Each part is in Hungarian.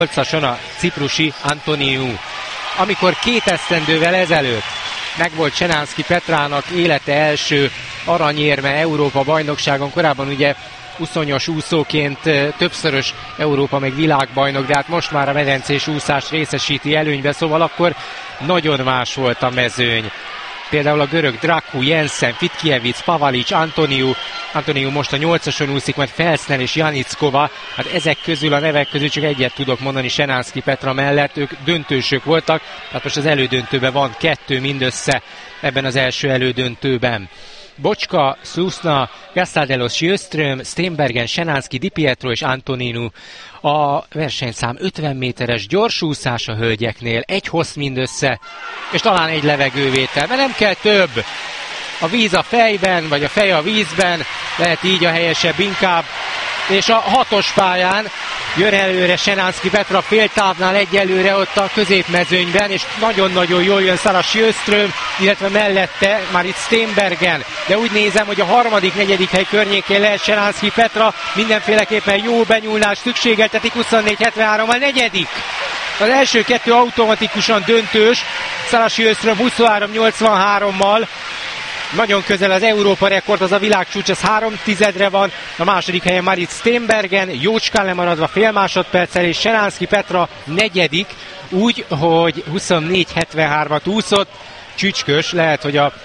8-ason a ciprusi Antoniu. Amikor 2 esztendővel ezelőtt megvolt Csenánszky Petrának élete első aranyérme Európa bajnokságon, korábban ugye uszonyos úszóként többszörös Európa meg világbajnok, de hát most már a medencés úszás részesíti előnybe, szóval akkor nagyon más volt a mezőny. Például a görög Dracu, Jensen, Fitkiewicz, Pavalic, Antoniu most a 8-ason úszik, majd Felszen és Janickova. Hát ezek közül, a nevek közül csak egyet tudok mondani Csenánszky Petra mellett, ők döntősök voltak, tehát most az elődöntőben van 2 mindössze ebben az első elődöntőben. Bocska, Susna, Gastadelos, Sjöström, Steenbergen, Csenánszky, Di Pietro és Antoninu. A versenyszám 50 méteres gyorsúszás a hölgyeknél, 1 hossz mindössze, és talán 1 levegővétel, mert nem kell több. A víz a fejben, vagy a fej a vízben, lehet így a helyesebb inkább. És a 6-os pályán jön előre Csenánszky Petra féltávnál egyelőre ott a középmezőnyben, és nagyon-nagyon jól jön Sara Sjöström, illetve mellette már itt Steenbergen. De úgy nézem, hogy a 3.-4. hely környékén lehet Csenánszky Petra, mindenféleképpen jó benyúlás szükségeltetik, 24.73-mal 4. Az első 2 automatikusan döntős, Sara Sjöström 23.83-mal. Nagyon közel az Európa rekord, az a világcsúcs, ez 3/10-re van, a második helyen már itt Steenbergen, jócskán lemaradva fél másodperccel, és Csenánszky Petra 4. úgy, hogy 24.73-at úszott, csücskös, lehet, hogy a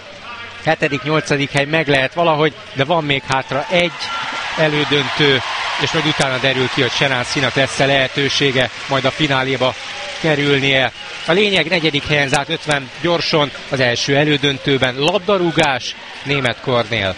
7.-8. hely meg lehet valahogy, de van még hátra 1 elődöntő, és majd utána derül ki, hogy Csenánszkynak lesz-e lehetősége majd a fináléba kerülnie. A lényeg 4. helyen zárt 50 gyorson az első elődöntőben. Labdarúgás, Németh Kornél.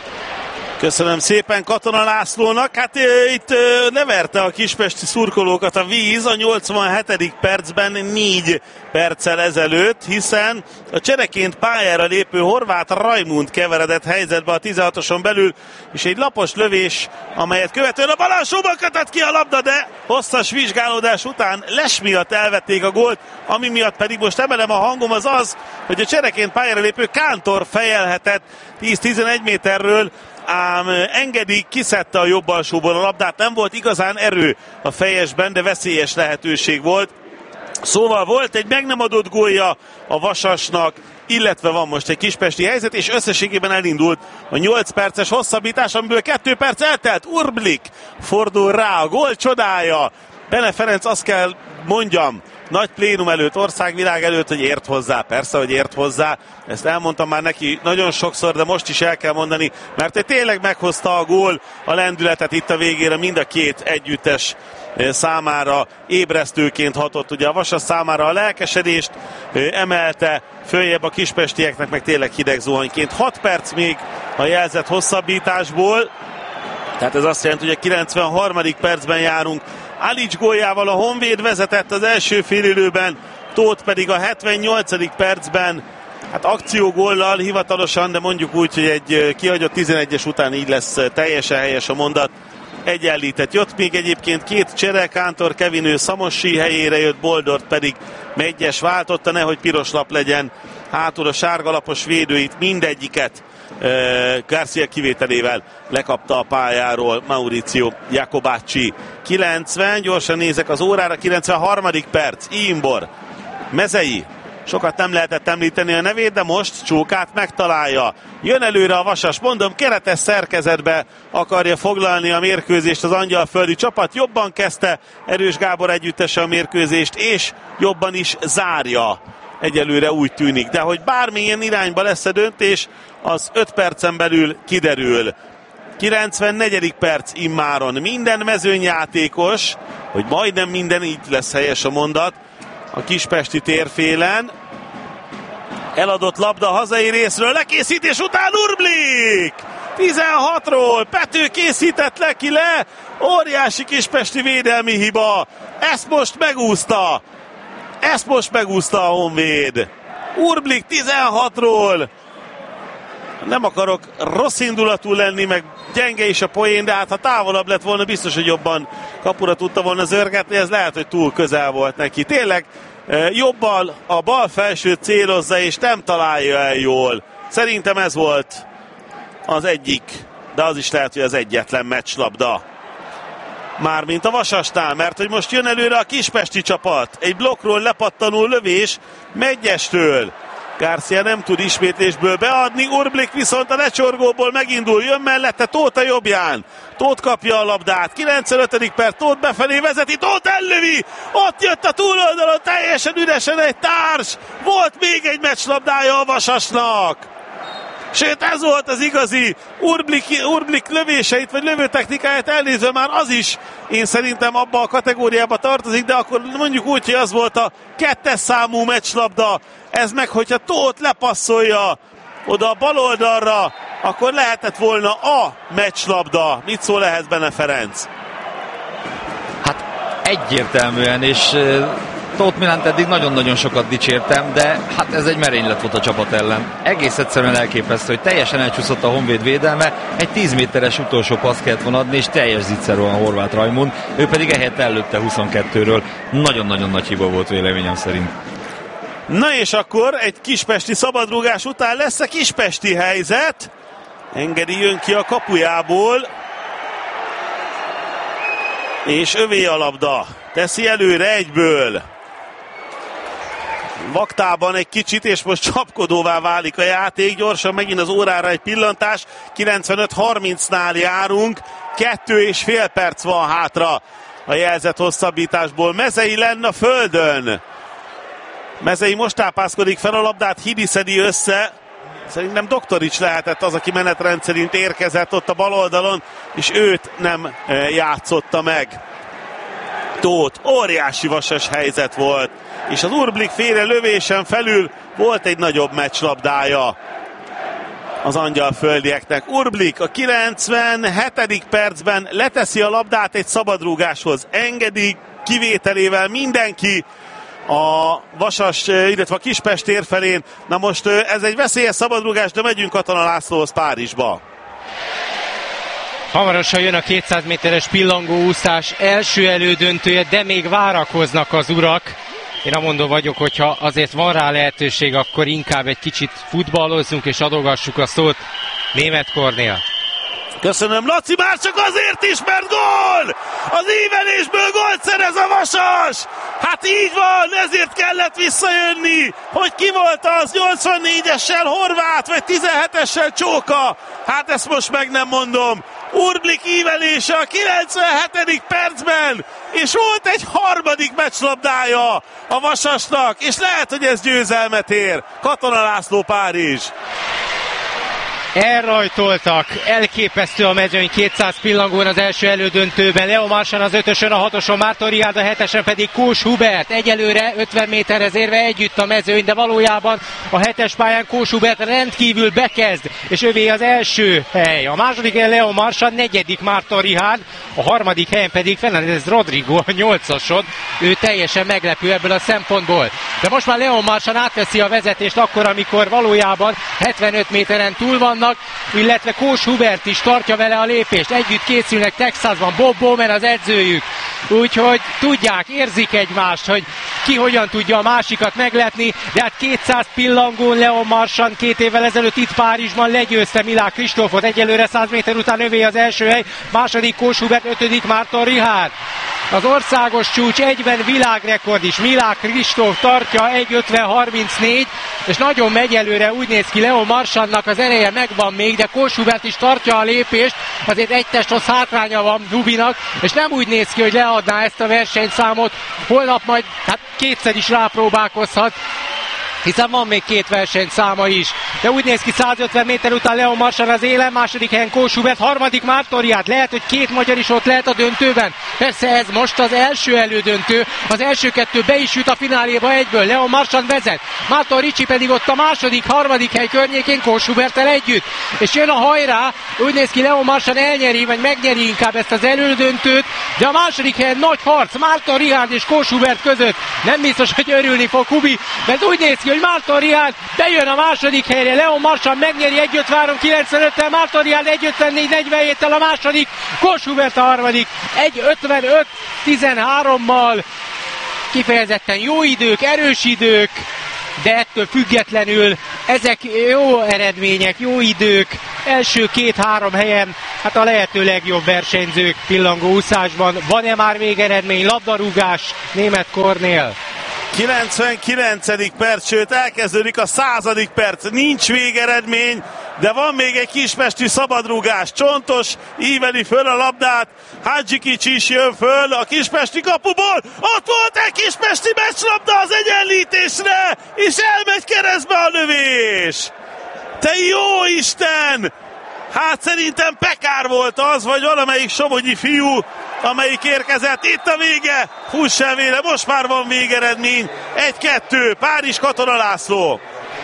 Köszönöm szépen Katona Lászlónak. Hát itt leverte a kispesti szurkolókat a víz a 87. percben 4 perccel ezelőtt, hiszen a csereként pályára lépő horvát Rajmund keveredett helyzetbe a 16-oson belül, és egy lapos lövés, amelyet követően a bal alsóban kötött ki a labda, de hosszas vizsgálódás után les miatt elvették a gólt, ami miatt pedig most emelem a hangom, az az, hogy a csereként pályára lépő Kántor fejelhetett 10-11 méterről, ám Engedi kiszedte a jobb alsóból a labdát, nem volt igazán erő a fejesben, de veszélyes lehetőség volt. Szóval volt egy meg nem adott gólja a Vasasnak, illetve van most egy kispesti helyzet, és összességében elindult a 8 perces hosszabbítás, amiből 2 perc eltelt. Urblik fordul rá, a gól csodája. Bene Ferenc, azt kell mondjam, nagy plénum előtt, országvilág előtt, hogy ért hozzá. Persze, hogy ért hozzá. Ezt elmondtam már neki nagyon sokszor, de most is el kell mondani, mert tényleg meghozta a gól a lendületet itt a végére, mind a 2 együttes számára ébresztőként hatott. Ugye a Vasas számára a lelkesedést emelte följebb, a kispestieknek meg tényleg hideg zuhanyként. 6 perc még a jelzett hosszabbításból, tehát ez azt jelenti, hogy a 93. percben járunk. Alics góljával a Honvéd vezetett az első félidőben, Tóth pedig a 78. percben, hát akciógóllal hivatalosan, de mondjuk úgy, hogy egy kihagyott 11-es után így lesz teljesen helyes a mondat, egyenlített. Jött még egyébként 2 csere, Kántor Kevinő Szamossi helyére jött, Boldort pedig Megyes váltotta, nehogy piros lap legyen. Hátul a sárgalapos védőit mindegyiket Garcia kivételével lekapta a pályáról Mauricio Jacobacci. 90, gyorsan nézek az órára, 93. perc, Imbor, Mezei. Sokat nem lehetett említeni a nevét, de most Csókát megtalálja. Jön előre a Vasas, mondom, keretes szerkezetbe akarja foglalni a mérkőzést az angyalföldi csapat. Jobban kezdte Erős Gábor együttese a mérkőzést, és jobban is zárja. Egyelőre úgy tűnik, de hogy bármilyen irányba lesz a döntés, az 5 percen belül kiderül. 94. perc immáron. Minden mezőnyjátékos, hogy majdnem minden, így lesz helyes a mondat, a kispesti térfélen. Eladott labda hazai részről, lekészítés után Urblik! 16-ról Pető készített Leki le, óriási kispesti védelmi hiba. Ezt most megúszta a Honvéd. Urblik 16-ról. Nem akarok rossz indulatú lenni, meg gyenge is a poén, de hát ha távolabb lett volna, biztos, hogy jobban kapura tudta volna zörgetni, ez lehet, hogy túl közel volt neki. Tényleg jobbal a bal felsőt célozza, és nem találja el jól. Szerintem ez volt az egyik, de az is lehet, hogy az egyetlen meccslabda mármint a Vasasnál, mert hogy most jön előre a kispesti csapat. Egy blokkról lepattanó lövés Meggyestől. Garcia nem tud ismétlésből beadni, Urblik viszont a lecsorgóból megindul, jön mellette Tóth a jobbján. Tóth kapja a labdát, 95. perc, Tóth befelé vezeti, Tóth ellövi, ott jött a túloldalon, teljesen üresen egy társ, volt még egy meccslabdája a Vasasnak. Sőt, ez volt az igazi Urblik lövéseit, vagy lövőtechnikáját elnézve, már az is én szerintem abba a kategóriába tartozik, de akkor mondjuk úgy, hogy az volt a 2-es számú meccslabda, ez meg, hogyha Tóth lepasszolja oda a bal oldalra, akkor lehetett volna a meccslabda. Mit szól ehhez Bene Ferenc? Hát egyértelműen, és Tóth Milánt eddig nagyon-nagyon sokat dicsértem, de hát ez egy merénylet volt a csapat ellen. Egész egyszerűen elképesztő, hogy teljesen elcsúszott a Honvéd védelme, egy 10 méteres utolsó passz kellett volna adni, és teljes zicser van Horváth Rajmund, ő pedig ehelyett előtte 22-ről. Nagyon-nagyon nagy hiba volt véleményem szerint. Na és akkor egy kispesti szabadrúgás után lesz a kispesti helyzet. Engedi jön ki a kapujából, és övé a labda. Teszi előre egyből. Vaktában egy kicsit, és most csapkodóvá válik a játék. Gyorsan megint az órára egy pillantás. 95-30-nál járunk. 2,5 perc van hátra a jelzett hosszabbításból. Mezei lenne a földön. Mezei most tápászkodik fel a labdát, Hibi szedi össze. Szerintem Doktorics lehetett az, aki menetrend szerint érkezett ott a bal oldalon, és őt nem játszotta meg. Tóth, óriási Vasas helyzet volt, és az Urblik féle lövésen felül volt egy nagyobb meccslabdája az angyalföldieknek. Urblik a 97. percben leteszi a labdát egy szabadrúgáshoz. Engedi kivételével mindenki a Vasas, illetve a Kispest tér felén. Na most ez egy veszélyes szabadrúgás, de megyünk Katona Lászlóhoz Párizsba. Hamarosan jön a 200 méteres pillangóúszás első elődöntője, de még várakoznak az urak. Én amondó vagyok, hogyha azért van rá lehetőség, akkor inkább egy kicsit futballozzunk és adogassuk a szót Németh Kornél. Köszönöm, Laci, már csak azért is, mert gól! Az ívelésből gólt szerez a Vasas! Hát így van, ezért kellett visszajönni, hogy ki volt az 84-essel Horváth, vagy 17-essel Csóka. Hát ezt most meg nem mondom. Urblik ívelése a 97. percben, és volt egy harmadik meccslabdája a Vasasnak, és lehet, hogy ez győzelmet ér. Katona László, Párizs. Elrajtoltak, elképesztő a mezőny 200 pillangón az első elődöntőben. Leo Marsan az 5-ösön, a 6-oson Márton Richárd, a 7-esen pedig Kós Hubert. Egyelőre 50 méterhez érve együtt a mezőny, de valójában a 7-es pályán Kós Hubert rendkívül bekezd, és övé az első hely. A második helyen Leo Marsan, 4. Márton Richárd, a harmadik helyen pedig Fernández Rodrigo, a 8-oson. Ő teljesen meglepő ebből a szempontból. De most már Leo Marsan átveszi a vezetést akkor, amikor valójában 75 méteren túl vannak, illetve Kós Hubert is tartja vele a lépést. Együtt készülnek Texasban, Bob Bowman az edzőjük. Úgyhogy tudják, érzik egymást, hogy ki hogyan tudja a másikat meglepni, de hát 200 pillangón Leo Marsan 2 évvel ezelőtt itt Párizsban legyőzte Milák Kristófot. Egyelőre 100 méter után övé az első hely, második Kós Hubert, 5. Márton Richárd. Az országos csúcs egyben világrekord is. Milák Kristóf tartja 1.50.34, és nagyon megy előre, úgy néz ki Leo Marsannak az ereje megvan még, de Kós Hubert is tartja a lépést, azért egy testhossz hátránya van Hubinak, és nem úgy néz ki, hogy leadná ezt a versenyszámot. Holnap majd kétszer is rápróbálkozhat, hiszen van még 2 versenyszáma is. De úgy néz ki 150 méter után Leo Marsan az élen, második helyen Kós Hubert, harmadik Márton Richárd. Lehet, hogy 2 magyar is ott lehet a döntőben. Persze ez most az első elődöntő. Az első 2 be is jut a fináléba egyből. Leo Marsan vezet. Márton Ricsi pedig ott a második, harmadik hely környékén Kós Huberttel együtt. És jön a hajrá. Úgy néz ki Leo Marsan elnyeri, vagy megnyeri inkább ezt az elődöntőt. De a második helyen nagy harc Márton Richárd és Kós Hubert között. Nem biztos, hogy örülni fog Hubi, mert úgy néz ki, hogy Márton Richárd bejön a második helyre, Leo Marsan megnyeri 1.53.95-tel, Márton Richárd 1.54.47-tel a második, Kós Hubert a harmadik 1.55.13-mal. Kifejezetten jó idők, erős idők, de ettől függetlenül ezek jó eredmények, jó idők, első 2-3 helyen, hát a lehető legjobb versenyzők pillangó úszásban. Van-e már végeredmény? Labdarúgás, Németh Kornél. 99. perc, sőt elkezdődik a 100. perc, nincs végeredmény, de van még egy kispesti szabadrúgás. Csontos íveli föl a labdát, Hadzsikics is jön föl a kispesti kapuból, ott volt egy kispesti meccslabda az egyenlítésre, és elmegy keresztbe a lövés. Te jó Isten! Hát szerintem Pekár volt az, vagy valamelyik somogyi fiú, amelyik érkezett. Itt a vége, fuss el vele, most már van végeredmény. 1-2, Párizs Katona László.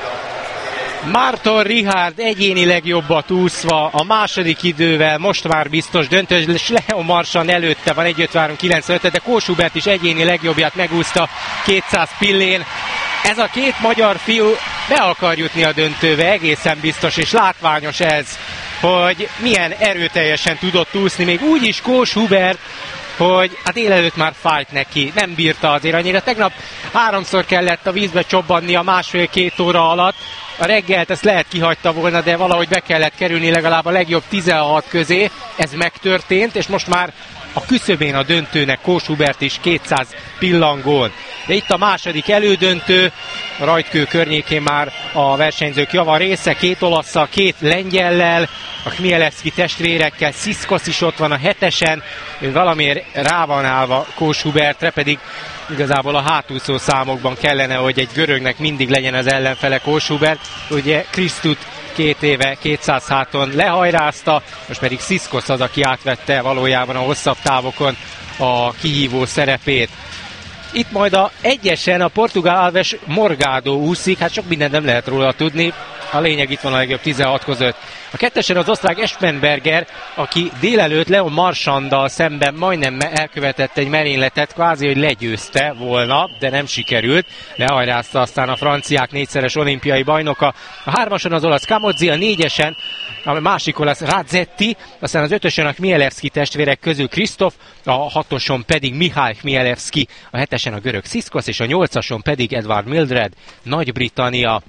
Márton Richard egyénileg jobbat úszva a második idővel, most már biztos döntő, és Leon Marchand előtte van 1:53.95, de Kós Hubert is egyéni legjobbját megúszta 200 pillén. Ez a két magyar fiú be akar jutni a döntőbe, egészen biztos, és látványos ez, hogy milyen erőteljesen tudott úszni, még úgy is Kós Hubert, hogy a délelőtt már fájt neki, nem bírta azért annyira. Tegnap 3-szor kellett a vízbe csobbanni a 1,5-2 óra alatt, a reggelt ezt lehet kihagyta volna, de valahogy be kellett kerülni legalább a legjobb 16 közé, ez megtörtént, és most már a küszöbén a döntőnek Kós Hubert is 200 pillangón. De itt a második elődöntő, a Rajtkő környékén már a versenyzők java része, 2 olasszal, 2 lengyellel, a Chmielewski testvérekkel, Sziszkosz is ott van a 7-esen, ő valamiért rá van állva Kós Hubertre, pedig igazából a hátúszó számokban kellene, hogy egy görögnek mindig legyen az ellenfele Kós Hubert. Ugye Krisztut 2 éve 200 háton lehajrázta, most pedig Sziszkosz az, aki átvette valójában a hosszabb távokon a kihívó szerepét. Itt majd a 1-esen a portugál Alves Morgado úszik, hát sok mindent nem lehet róla tudni, a lényeg itt van a legjobb 16 között. A 2-esen az osztrák Espenberger, aki délelőtt Leon Marchanddal szemben majdnem elkövetett egy merényletet, kvázi, hogy legyőzte volna, de nem sikerült. Lehajrázta aztán a franciák 4-szeres olimpiai bajnoka. A 3-ason az olasz Camozzi, a 4-esen a másik olasz Radzetti, aztán az 5-ösen a Chmielewski testvérek közül Krisztof, a 6-oson pedig Mihály Chmielewski, a 7-esen a görög Sziszkosz, és a 8-ason pedig Edward Mildred, Nagy-Britannia.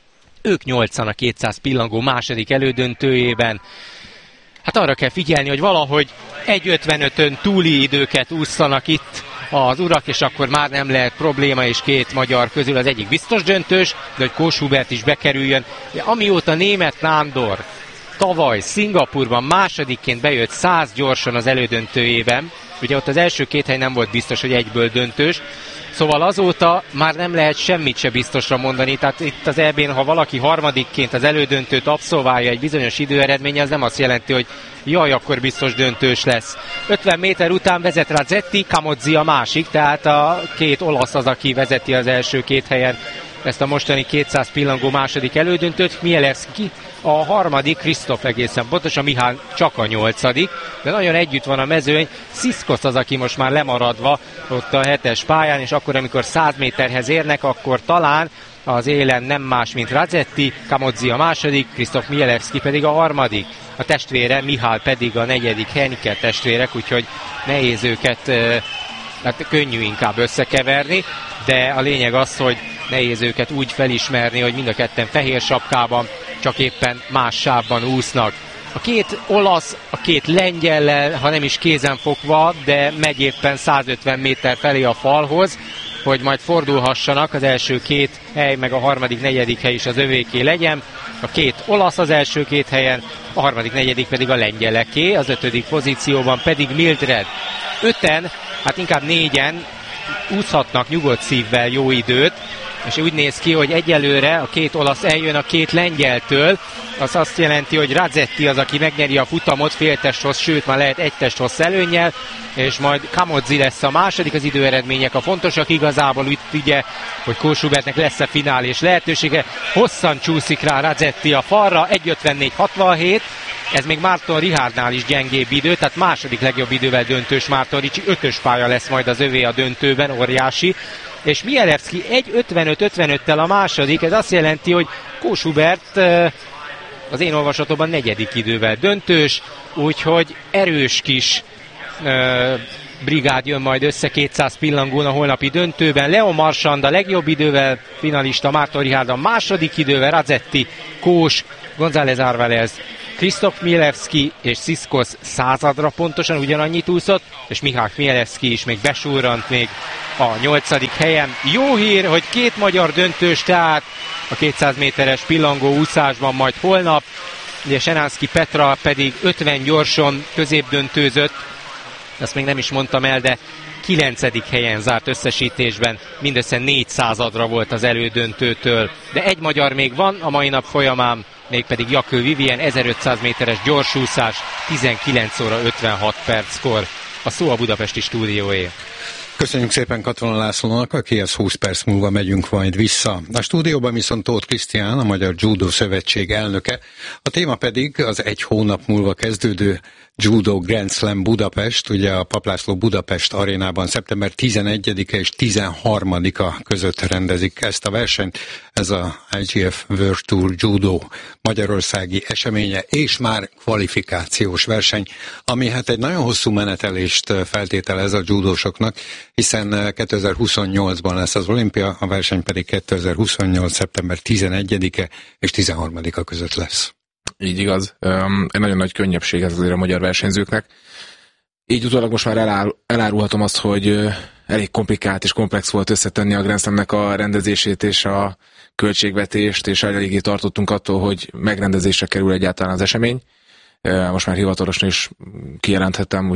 Ők 8-an a 200 pillangó második elődöntőjében. Hát arra kell figyelni, hogy valahogy 1:55-ön túli időket ússzanak itt az urak, és akkor már nem lehet probléma, és 2 magyar közül az egyik biztos döntős, de hogy Kós Hubert is bekerüljön. De amióta Németh Nándor tavaly Szingapurban másodikként bejött 100 gyorsan az elődöntőjében, ugye ott az első 2 hely nem volt biztos, hogy egyből döntős, szóval azóta már nem lehet semmit se biztosra mondani, tehát itt az EB-n, ha valaki harmadikként az elődöntőt abszolválja egy bizonyos időeredmény, az nem azt jelenti, hogy jaj, akkor biztos döntős lesz. 50 méter után vezet Radzetti, Camozzi a másik, tehát a 2 olasz az, aki vezeti az első 2 helyen ezt a mostani 200 pillangó második elődöntőt. Chmielewski a harmadik, Krisztof egészen pontosan, Mihály csak a 8., de nagyon együtt van a mezőny. Sziszkosz az, aki most már lemaradva ott a 7-es pályán, és akkor, amikor 100 méterhez érnek, akkor talán az élen nem más, mint Radzetti, Camozzi a második, Krisztof Chmielewski pedig a harmadik. A testvére, Mihály pedig a 4. Henke testvérek, úgyhogy nehéz őket, hát könnyű inkább összekeverni, de a lényeg az, hogy nehéz őket úgy felismerni, hogy mind a ketten fehér sapkában, csak éppen más sávban úsznak. A 2 olasz, a 2 lengyellel, ha nem is kézenfogva, de megy éppen 150 méter felé a falhoz, hogy majd fordulhassanak, az első 2 hely, meg a harmadik, 4. hely is az övéké legyen. A 2 olasz az első 2 helyen, a harmadik, 4. pedig a lengyeleké, az 5. pozícióban pedig Mildred. 5-en, hát inkább 4-en úszhatnak nyugodt szívvel jó időt, és úgy néz ki, hogy egyelőre a 2 olasz eljön a 2 lengyeltől, az azt jelenti, hogy Radzetti az, aki megnyeri a futamot féltesthossz, sőt már lehet 1 testhossz előnnyel, és majd Camozzi lesz a második, az időeredmények a fontosak igazából, itt ugye, hogy Kós Hubertnek lesz a finálés lehetősége, hosszan csúszik rá Radzetti a falra, 1:54.67, ez még Márton Richardnál is gyengébb idő, tehát második legjobb idővel döntős Márton Ricsi, 5-ös pálya lesz majd az övé a döntőben, óriási, és Chmielewski 1:55.55-tel a második, ez azt jelenti, hogy Kós Hubert az én olvasatomban 4. idővel döntős, úgyhogy erős kis brigád jön majd össze 200 pillangón a holnapi döntőben. Leo Marchand a legjobb idővel finalista, Márton Richárd a második idővel, Razetti, Kós, González Arvalez, Krisztof Mielewski és Sziszkosz századra pontosan ugyanannyit úszott, és Michał Chmielewski is még besurrant még a 8. helyen. Jó hír, hogy 2 magyar döntős, tehát a 200 méteres pillangó úszásban majd holnap. Ugye Senánszky Petra pedig 50 gyorson középdöntőzött, azt még nem is mondtam el, de 9. helyen zárt összesítésben, mindössze 400-ra volt az elődöntőtől. De egy magyar még van a mai nap folyamán, mégpedig Jakő Vivien, 1500 méteres gyorsúszás, 19 óra 56 perckor. A szó a budapesti stúdióé. Köszönjük szépen Katona Lászlónak, akihez 20 perc múlva megyünk majd vissza. A stúdióban viszont Tóth Krisztián, a Magyar Judo Szövetség elnöke, a téma pedig az 1 hónap múlva kezdődő Judo Grand Slam Budapest, ugye a Papp László Budapest arénában szeptember 11-e és 13-a között rendezik ezt a versenyt. Ez a IGF World Tour Judo magyarországi eseménye, és már kvalifikációs verseny, ami hát egy nagyon hosszú menetelést feltételez a judósoknak, hiszen 2028-ban lesz az olimpia, a verseny pedig 2028. szeptember 11-e és 13-a között lesz. Így igaz. Egy nagyon nagy könnyebbség ez azért a magyar versenyzőknek. Így utólag most már elárulhatom azt, hogy elég komplikált és komplex volt összetenni a Grand Slamnek a rendezését és a költségvetést, és eléggé tartottunk attól, hogy megrendezésre kerül egyáltalán az esemény. Most már hivatalosan is kijelenthetem,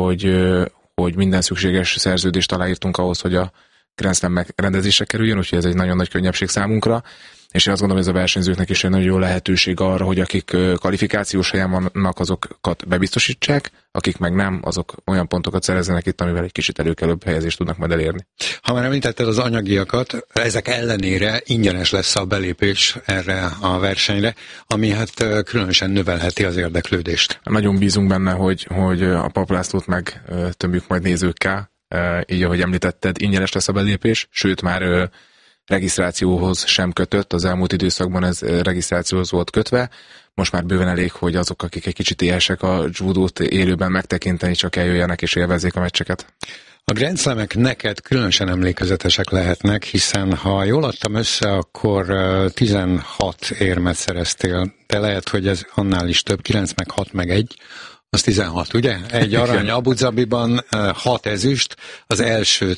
hogy minden szükséges szerződést aláírtunk ahhoz, hogy a Grand Slam megrendezésre kerüljön, úgyhogy ez egy nagyon nagy könnyebbség számunkra. És én azt gondolom, hogy ez a versenyzőknek is egy nagyon jó lehetőség arra, hogy akik kvalifikációs helyen vannak, azokat bebiztosítsák, akik meg nem, azok olyan pontokat szerezzenek itt, amivel egy kicsit előkelőbb helyezést tudnak majd elérni. Ha már említetted az anyagiakat, ezek ellenére ingyenes lesz a belépés erre a versenyre, ami hát különösen növelheti az érdeklődést. Nagyon bízunk benne, hogy a Papp Lászlót megtömjük majd nézőkkel, így ahogy említetted, ingyenes lesz a belépés, sőt már regisztrációhoz sem kötött, az elmúlt időszakban ez regisztrációhoz volt kötve, most már bőven elég, hogy azok, akik egy kicsit éhesek a judót élőben megtekinteni, csak eljöjjenek és élvezzék a meccseket. A Grand Slamek neked különösen emlékezetesek lehetnek, hiszen ha jól adtam össze, akkor 16 érmet szereztél, de lehet, hogy ez annál is több, 9 meg 6 meg 1, az 16, ugye? Egy arany Abu Dhabiban, 6 ezüst, az elsőt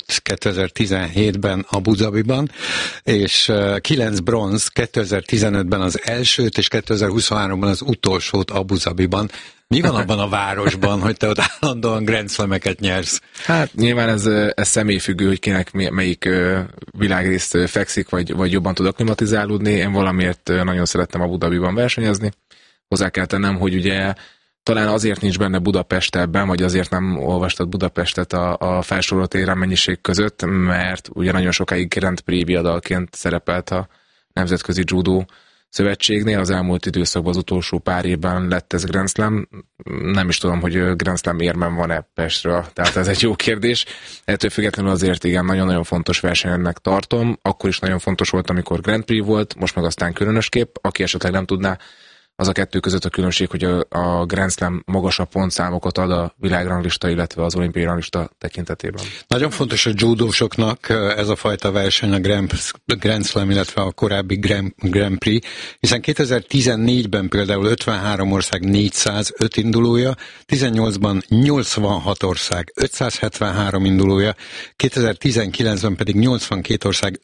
2017-ben Abu Dhabiban, és 9 bronz 2015-ben az elsőt, és 2023-ban az utolsót Abu Dhabiban. Mi van abban a városban, hogy te ott állandóan Grand Slameket nyersz? Hát nyilván ez személyfüggő, hogy kinek melyik világrészt fekszik, vagy jobban tud aklimatizálódni. Én valamiért nagyon szerettem Abu Dhabiban versenyezni. Hozzá kell tennem, hogy ugye talán azért nincs benne Budapest ebben, vagy azért nem olvastad Budapestet a felsorolt éremmennyiség között, mert ugye nagyon sokáig Grand Prix viadalként szerepelt a Nemzetközi Judo Szövetségnél. Az elmúlt időszakban az utolsó pár évben lett ez Grand Slam. Nem is tudom, hogy Grand Slam érmen van-e Pestről, tehát ez egy jó kérdés. Ettől függetlenül azért igen, nagyon-nagyon fontos versenynek tartom. Akkor is nagyon fontos volt, amikor Grand Prix volt, most meg aztán különösképp. Aki esetleg nem tudná, az a kettő között a különbség, hogy a Grand Slam magasabb pontszámokat ad a világranglista, illetve az olimpiai ranglista tekintetében. Nagyon fontos a judósoknak ez a fajta verseny, a Grand Slam, illetve a korábbi Grand Prix, hiszen 2014-ben például 53 ország 405 indulója, 18-ban 86 ország 573 indulója, 2019-ben pedig 82 ország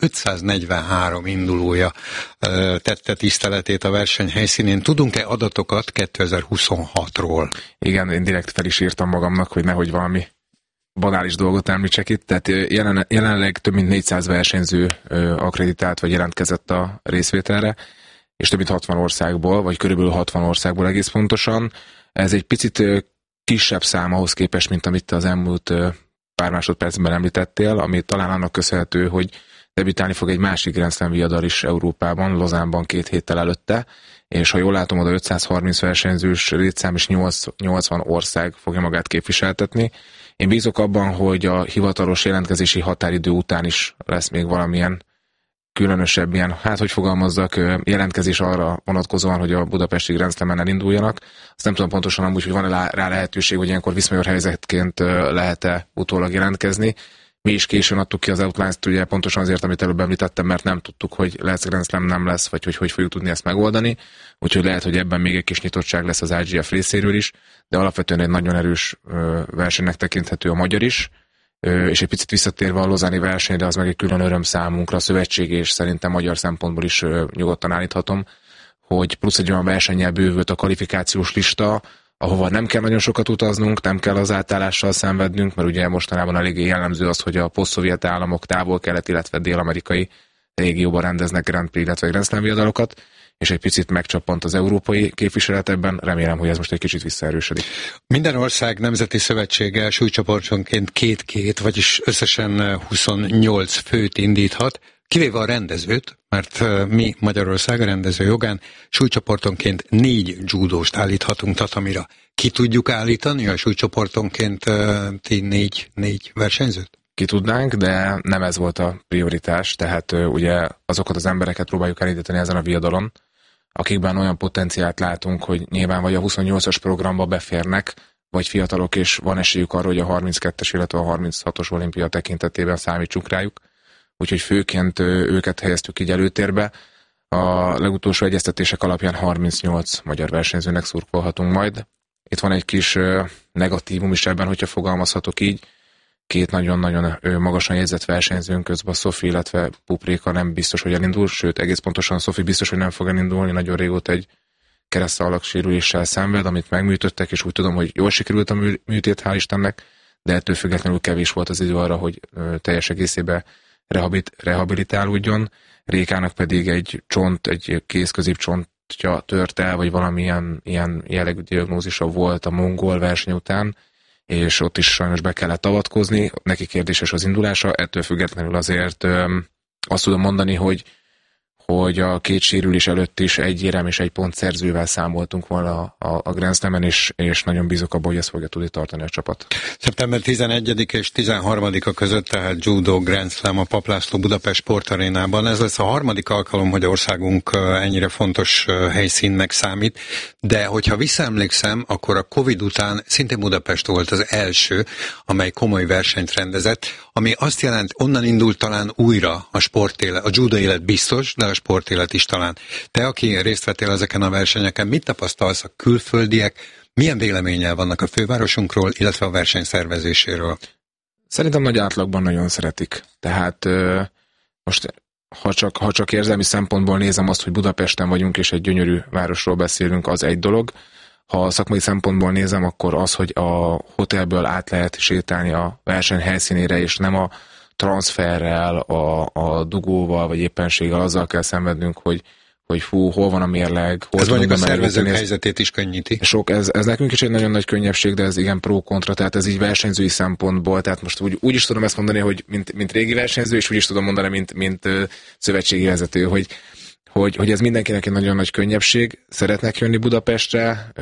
543 indulója tette tiszteletét a verseny helyszínén. Tudunk-e adatokat 2026-ról? Igen, én direkt fel is írtam magamnak, hogy nehogy valami banális dolgot említsek itt. Tehát jelenleg több mint 400 versenyző akkreditált vagy jelentkezett a részvételre, és több mint 60 országból, vagy körülbelül 60 országból egész pontosan. Ez egy picit kisebb szám ahhoz képest, mint amit az elmúlt pár másodpercben említettél, ami talán annak köszönhető, hogy debütálni fog egy másik Grand Slam viadal is Európában, Lozánban 2 héttel előtte, és ha jól látom, oda 530 versenyzős létszám és 80 ország fogja magát képviseltetni. Én bízok abban, hogy a hivatalos jelentkezési határidő után is lesz még valamilyen különösebb ilyen, hogy fogalmazzak, jelentkezés arra vonatkozóan, hogy a budapesti Grand Slamen elinduljanak. Azt nem tudom pontosan amúgy, hogy van-e rá lehetőség, hogy ilyenkor viszmajor helyzetként lehet-e utólag jelentkezni. Mi is későn adtuk ki az outlines-t, ugye pontosan azért, amit előbb említettem, mert nem tudtuk, hogy lesz Grand Slam, nem lesz, vagy hogy fogjuk tudni ezt megoldani. Úgyhogy lehet, hogy ebben még egy kis nyitottság lesz az IGF részéről is, de alapvetően egy nagyon erős versenynek tekinthető a magyar is. És egy picit visszatérve a lozáni versenyre, az meg egy külön öröm számunkra, a szövetség, és szerintem magyar szempontból is nyugodtan állíthatom, hogy plusz egy olyan versennyel bővült a kvalifikációs lista, ahova nem kell nagyon sokat utaznunk, nem kell az átállással szenvednünk, mert ugye mostanában eléggé jellemző az, hogy a posztszovjet államok távol-kelet, illetve dél-amerikai régióban rendeznek Grand Prix, illetve Grand Slam viadalokat, és egy picit megcsappant az európai képviselet ebben, remélem, hogy ez most egy kicsit visszaerősödik. Minden ország nemzeti szövetsége súlycsoportonként 2-2, vagyis összesen 28 főt indíthat, kivéve a rendezőt, mert mi Magyarország a rendező jogán súlycsoportonként 4 judóst állíthatunk tatamira. Ki tudjuk állítani a súlycsoportonként 4 versenyzőt? Ki tudnánk, de nem ez volt a prioritás, tehát ugye azokat az embereket próbáljuk elindítani ezen a viadalon, akikben olyan potenciált látunk, hogy nyilván vagy a 28-as programba beférnek, vagy fiatalok, és van esélyük arra, hogy a 32-es, illetve a 36-os olimpia tekintetében számítsunk rájuk. Úgyhogy főként őket helyeztük így előtérbe. A legutolsó egyeztetések alapján 38 magyar versenyzőnek szurkolhatunk majd. Itt van egy kis negatívum is ebben, hogyha fogalmazhatok így. 2 nagyon-nagyon magasan jegyzett versenyzőnk közben, Sophie, illetve Pupréka nem biztos, hogy elindul, sőt, egész pontosan Sophie biztos, hogy nem fog elindulni, nagyon régóta egy keresztalak sérüléssel szenved, amit megműtöttek, és úgy tudom, hogy jól sikerült a műtét, hál' Istennek, de ettől függetlenül kevés volt az idő arra, hogy teljes egészében rehabilitálódjon. Rékának pedig egy kézközépcsontja tört el, vagy valamilyen ilyen jellegű diagnózisa volt a mongol verseny után, és ott is sajnos be kellett avatkozni, neki kérdéses az indulása, ettől függetlenül azért azt tudom mondani, hogy a 2 sérülés előtt is 1 érem és 1 pont szerzővel számoltunk volna a Grand Slamen, és nagyon bízok abban, hogy ezt fogja tudni tartani a csapat. Szeptember 11 és 13-a között, tehát Judo Grand Slam a Papp László Budapest Sportarénában. Ez lesz a 3. alkalom, hogy országunk ennyire fontos helyszínnek számít, de hogyha visszaemlékszem, akkor a Covid után szintén Budapest volt az első, amely komoly versenyt rendezett, ami azt jelent, onnan indult talán újra a sportélet, a judo élet biztos, de a sportélet is talán. Te, aki részt vettél ezeken a versenyeken, mit tapasztalsz a külföldiek, milyen véleménnyel vannak a fővárosunkról, illetve a verseny szervezéséről? Szerintem nagy átlagban nagyon szeretik. Tehát most, ha csak érzelmi szempontból nézem azt, hogy Budapesten vagyunk, és egy gyönyörű városról beszélünk, az egy dolog. Ha szakmai szempontból nézem, akkor az, hogy a hotelből át lehet sétálni a verseny helyszínére, és nem a transferrel, a dugóval, vagy éppenséggel azzal kell szenvednünk, hogy hol van a mérleg, hol ez mondjuk a szervezők helyzetét is könnyíti. Ez nekünk is egy nagyon nagy könnyebbség, de ez igen pro-kontra, tehát ez így versenyzői szempontból, tehát most úgy is tudom ezt mondani, hogy mint régi versenyző, és úgy is tudom mondani, mint szövetségi vezető, hogy ez mindenkinek egy nagyon nagy könnyebbség, szeretnek jönni Budapestre,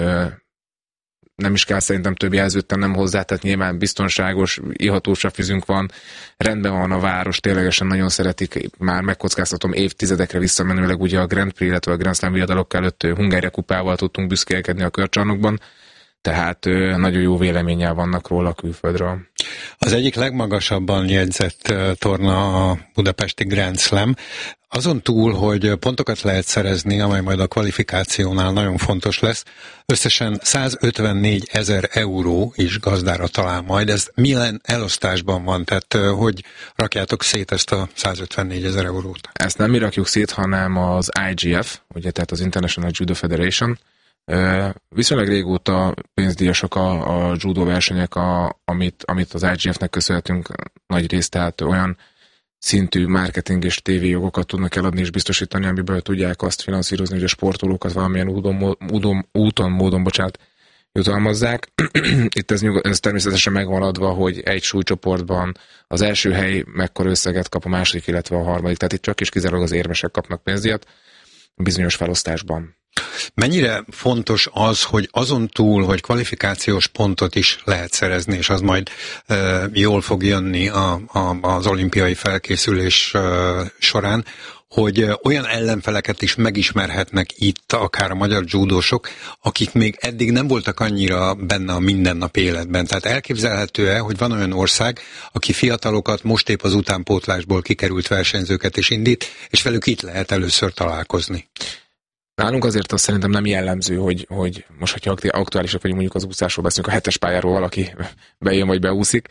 nem is kell szerintem több jelzőt tennem hozzá, tehát nyilván biztonságos, ihatósabb fűzünk van, rendben van a város, ténylegesen nagyon szeretik, már megkockáztatom évtizedekre visszamenőleg, ugye a Grand Prix, illetve a Grand Slam viadalok előtt Hungária kupával tudtunk büszkélkedni a körcsarnokban, tehát nagyon jó véleménnyel vannak róla a külföldről. Az egyik legmagasabban jegyzett torna a budapesti Grand Slam. Azon túl, hogy pontokat lehet szerezni, amely majd a kvalifikációnál nagyon fontos lesz, összesen 154 000 euró is gazdára talál majd. Ez milyen elosztásban van? Tehát hogy rakjátok szét ezt a 154 000 eurót? Ezt nem mi rakjuk szét, hanem az IGF, ugye, tehát az International Judo Federation. Viszonylag régóta pénzdíjasak a judo versenyek, amit az IGF-nek köszönhetünk nagy részt, tehát olyan szintű marketing és tévéjogokat tudnak eladni és biztosítani, amiből tudják azt finanszírozni, hogy a sportolókat valamilyen úton, módon jutalmazzák. Itt ez természetesen megvan adva, hogy egy súlycsoportban az első hely mekkora összeget kap, a második, illetve a harmadik. Tehát itt csak is kizárólag az érmesek kapnak pénzdíjat bizonyos felosztásban. Mennyire fontos az, hogy azon túl, hogy kvalifikációs pontot is lehet szerezni, és az majd jól fog jönni az olimpiai felkészülés során, hogy olyan ellenfeleket is megismerhetnek itt, akár a magyar judósok, akik még eddig nem voltak annyira benne a mindennapi életben. Tehát elképzelhető-e, hogy van olyan ország, aki fiatalokat, most épp az utánpótlásból kikerült versenyzőket is indít, és velük itt lehet először találkozni? Nálunk azért azt szerintem nem jellemző, hogy most, hogyha aktuálisak vagyunk, mondjuk az úszásról beszélünk, a 7-es pályáról valaki bejön vagy beúszik.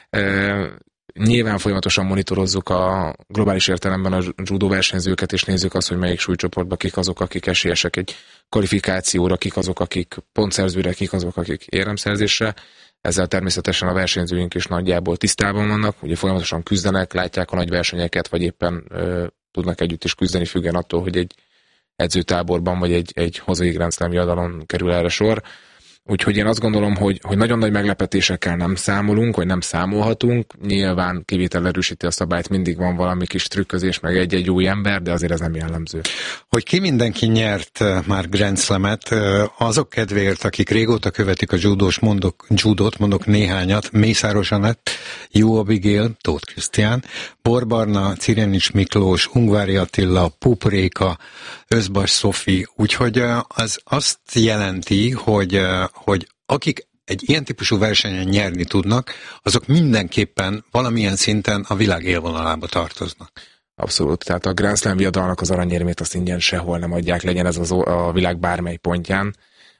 Nyilván folyamatosan monitorozzuk a globális értelemben a judo versenyzőket, és nézzük azt, hogy melyik súlycsoportban kik azok, akik esélyesek egy kvalifikációra, kik azok, akik pontszerzőre, kik azok, akik éremszerzésre. Ezzel természetesen a versenyzőink is nagyjából tisztában vannak, ugye folyamatosan küzdenek, látják a nagy versenyeket, vagy éppen tudnak együtt is küzdeni, függen attól, hogy egy edzőtáborban, vagy egy hazai Grand Slam viadalon kerül erre sor. Úgyhogy én azt gondolom, hogy nagyon nagy meglepetésekkel nem számolunk, vagy nem számolhatunk. Nyilván kivétel erősíti a szabályt, mindig van valami kis trükközés, meg egy-egy új ember, de azért ez nem jellemző. Hogy ki mindenki nyert már Grand Slamet, azok kedvéért, akik régóta követik a judót, mondok néhányat, Mészáros Anett, Jó Abigail, Tóth Krisztián, Borbarna, Cirenics Miklós, Ungvári Attila, Pupréka, Özbas Szofi, úgyhogy az azt jelenti, hogy akik egy ilyen típusú versenyen nyerni tudnak, azok mindenképpen valamilyen szinten a világ élvonalába tartoznak. Abszolút, tehát a Grand Slam viadalnak az aranyérmét azt ingyen sehol nem adják, legyen ez a világ bármely pontján.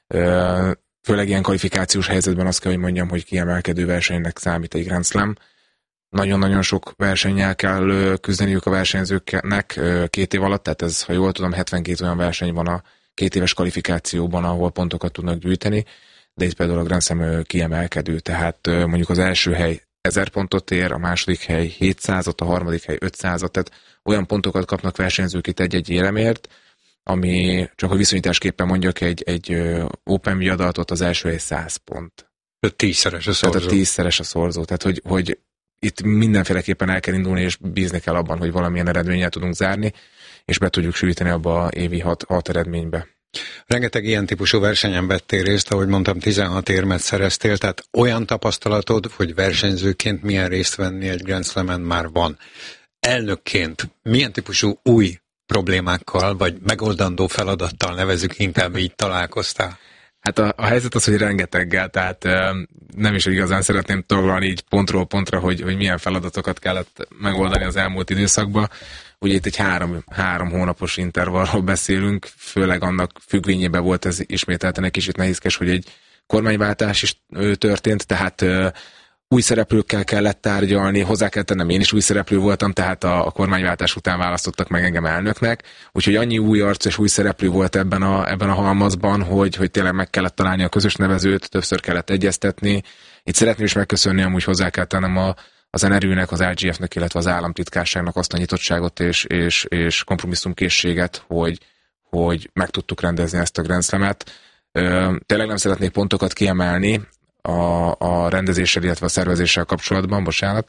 Főleg ilyen kvalifikációs helyzetben azt kell, hogy mondjam, hogy kiemelkedő versenynek számít egy Grand Slam. Nagyon-nagyon sok versennyel kell küzdeniük a versenyzőknek 2 év alatt, tehát ez, ha jól tudom, 72 olyan verseny van a 2 éves kvalifikációban, ahol pontokat tudnak gyűjteni, de itt például a Grand Slam kiemelkedő, tehát mondjuk az első hely 1000 pontot ér, a második hely 700-at, a harmadik hely 500-at, tehát olyan pontokat kapnak versenyzők itt egy-egy éremért, ami csak a viszonyításképpen mondjak egy Open viadalatot, az első hely 100 pont. 10-szeres a szorzó. Tehát 10-szeres a szorzó, tehát hogy itt mindenféleképpen el kell indulni, és bízni kell abban, hogy valamilyen eredménnyel tudunk zárni, és be tudjuk sűríteni abba a évi 6 eredménybe. Rengeteg ilyen típusú versenyen vettél részt, ahogy mondtam, 16 érmet szereztél, tehát olyan tapasztalatod, hogy versenyzőként milyen részt venni egy Grand Slamen már van. Elnökként milyen típusú új problémákkal, vagy megoldandó feladattal, nevezzük inkább így, találkoztál? Hát a helyzet az, hogy rengeteggel, tehát nem is igazán szeretném taglalni így pontról pontra, hogy milyen feladatokat kellett megoldani az elmúlt időszakban. Ugye itt egy 3 hónapos intervallról beszélünk, főleg annak függvényében volt ez ismételten egy kicsit nehézkes, hogy egy kormányváltás is történt, tehát új szereplőkkel kellett tárgyalni, hozzá kell tennem, én is új szereplő voltam, tehát a kormányváltás után választottak meg engem elnöknek, úgyhogy annyi új arc és új szereplő volt ebben a halmazban, hogy tényleg meg kellett találni a közös nevezőt, többször kellett egyeztetni. Itt szeretném is megköszönni, amúgy hozzá kell tennem az NRÜ-nek, az IGF-nek, illetve az államtitkárságnak azt a nyitottságot és kompromisszumkészséget, hogy meg tudtuk rendezni ezt a Grand Slamet. Tényleg nem szeretnék pontokat kiemelni a rendezéssel, illetve a szervezéssel kapcsolatban, bocsánat.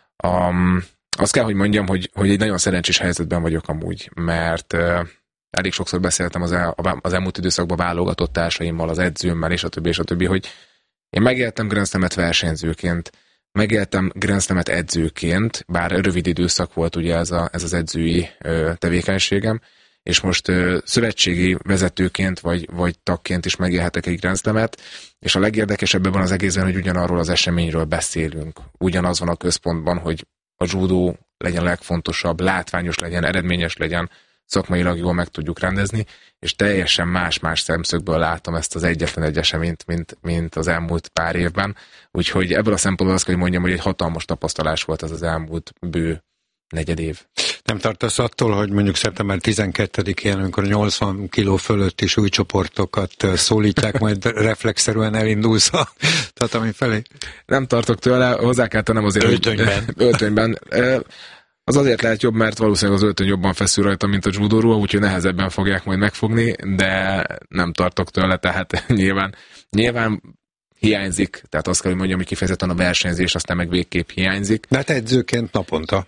Azt kell, hogy mondjam, hogy egy nagyon szerencsés helyzetben vagyok amúgy, mert elég sokszor beszéltem az elmúlt időszakban válogatott társaimmal, az edzőmmel, és a többi, hogy én megéltem Grand Slamet versenyzőként, megéltem Grand Slamet edzőként, bár rövid időszak volt ugye ez az edzői tevékenységem, és most szövetségi vezetőként vagy tagként is megélhetek egy Grand Slamet, és a legérdekesebb ebben az egészben, hogy ugyanarról az eseményről beszélünk. Ugyanaz van a központban, hogy a judó legyen legfontosabb, látványos legyen, eredményes legyen, szakmailag jól meg tudjuk rendezni, és teljesen más-más szemszögből látom ezt az egyetlen egy eseményt, mint az elmúlt pár évben. Úgyhogy ebből a szempontból azt kell, hogy mondjam, hogy egy hatalmas tapasztalás volt az elmúlt bő 4 év. Nem tartasz attól, hogy mondjuk szeptember 12-én, amikor 80 kiló fölötti súlycsoportokat szólítják, majd reflexzerűen elindulsz a tatami felé? Nem tartok tőle, hozzá kell tennem azért, öltönyben. Az azért lehet jobb, mert valószínűleg az öltöny jobban feszül rajta, mint a judóról, úgyhogy nehezebben fogják majd megfogni, de nem tartok tőle, tehát nyilván hiányzik, tehát azt kell, hogy mondjam, hogy kifejezetten a versenyzés aztán meg végképp hiányzik. De hát edzőként naponta.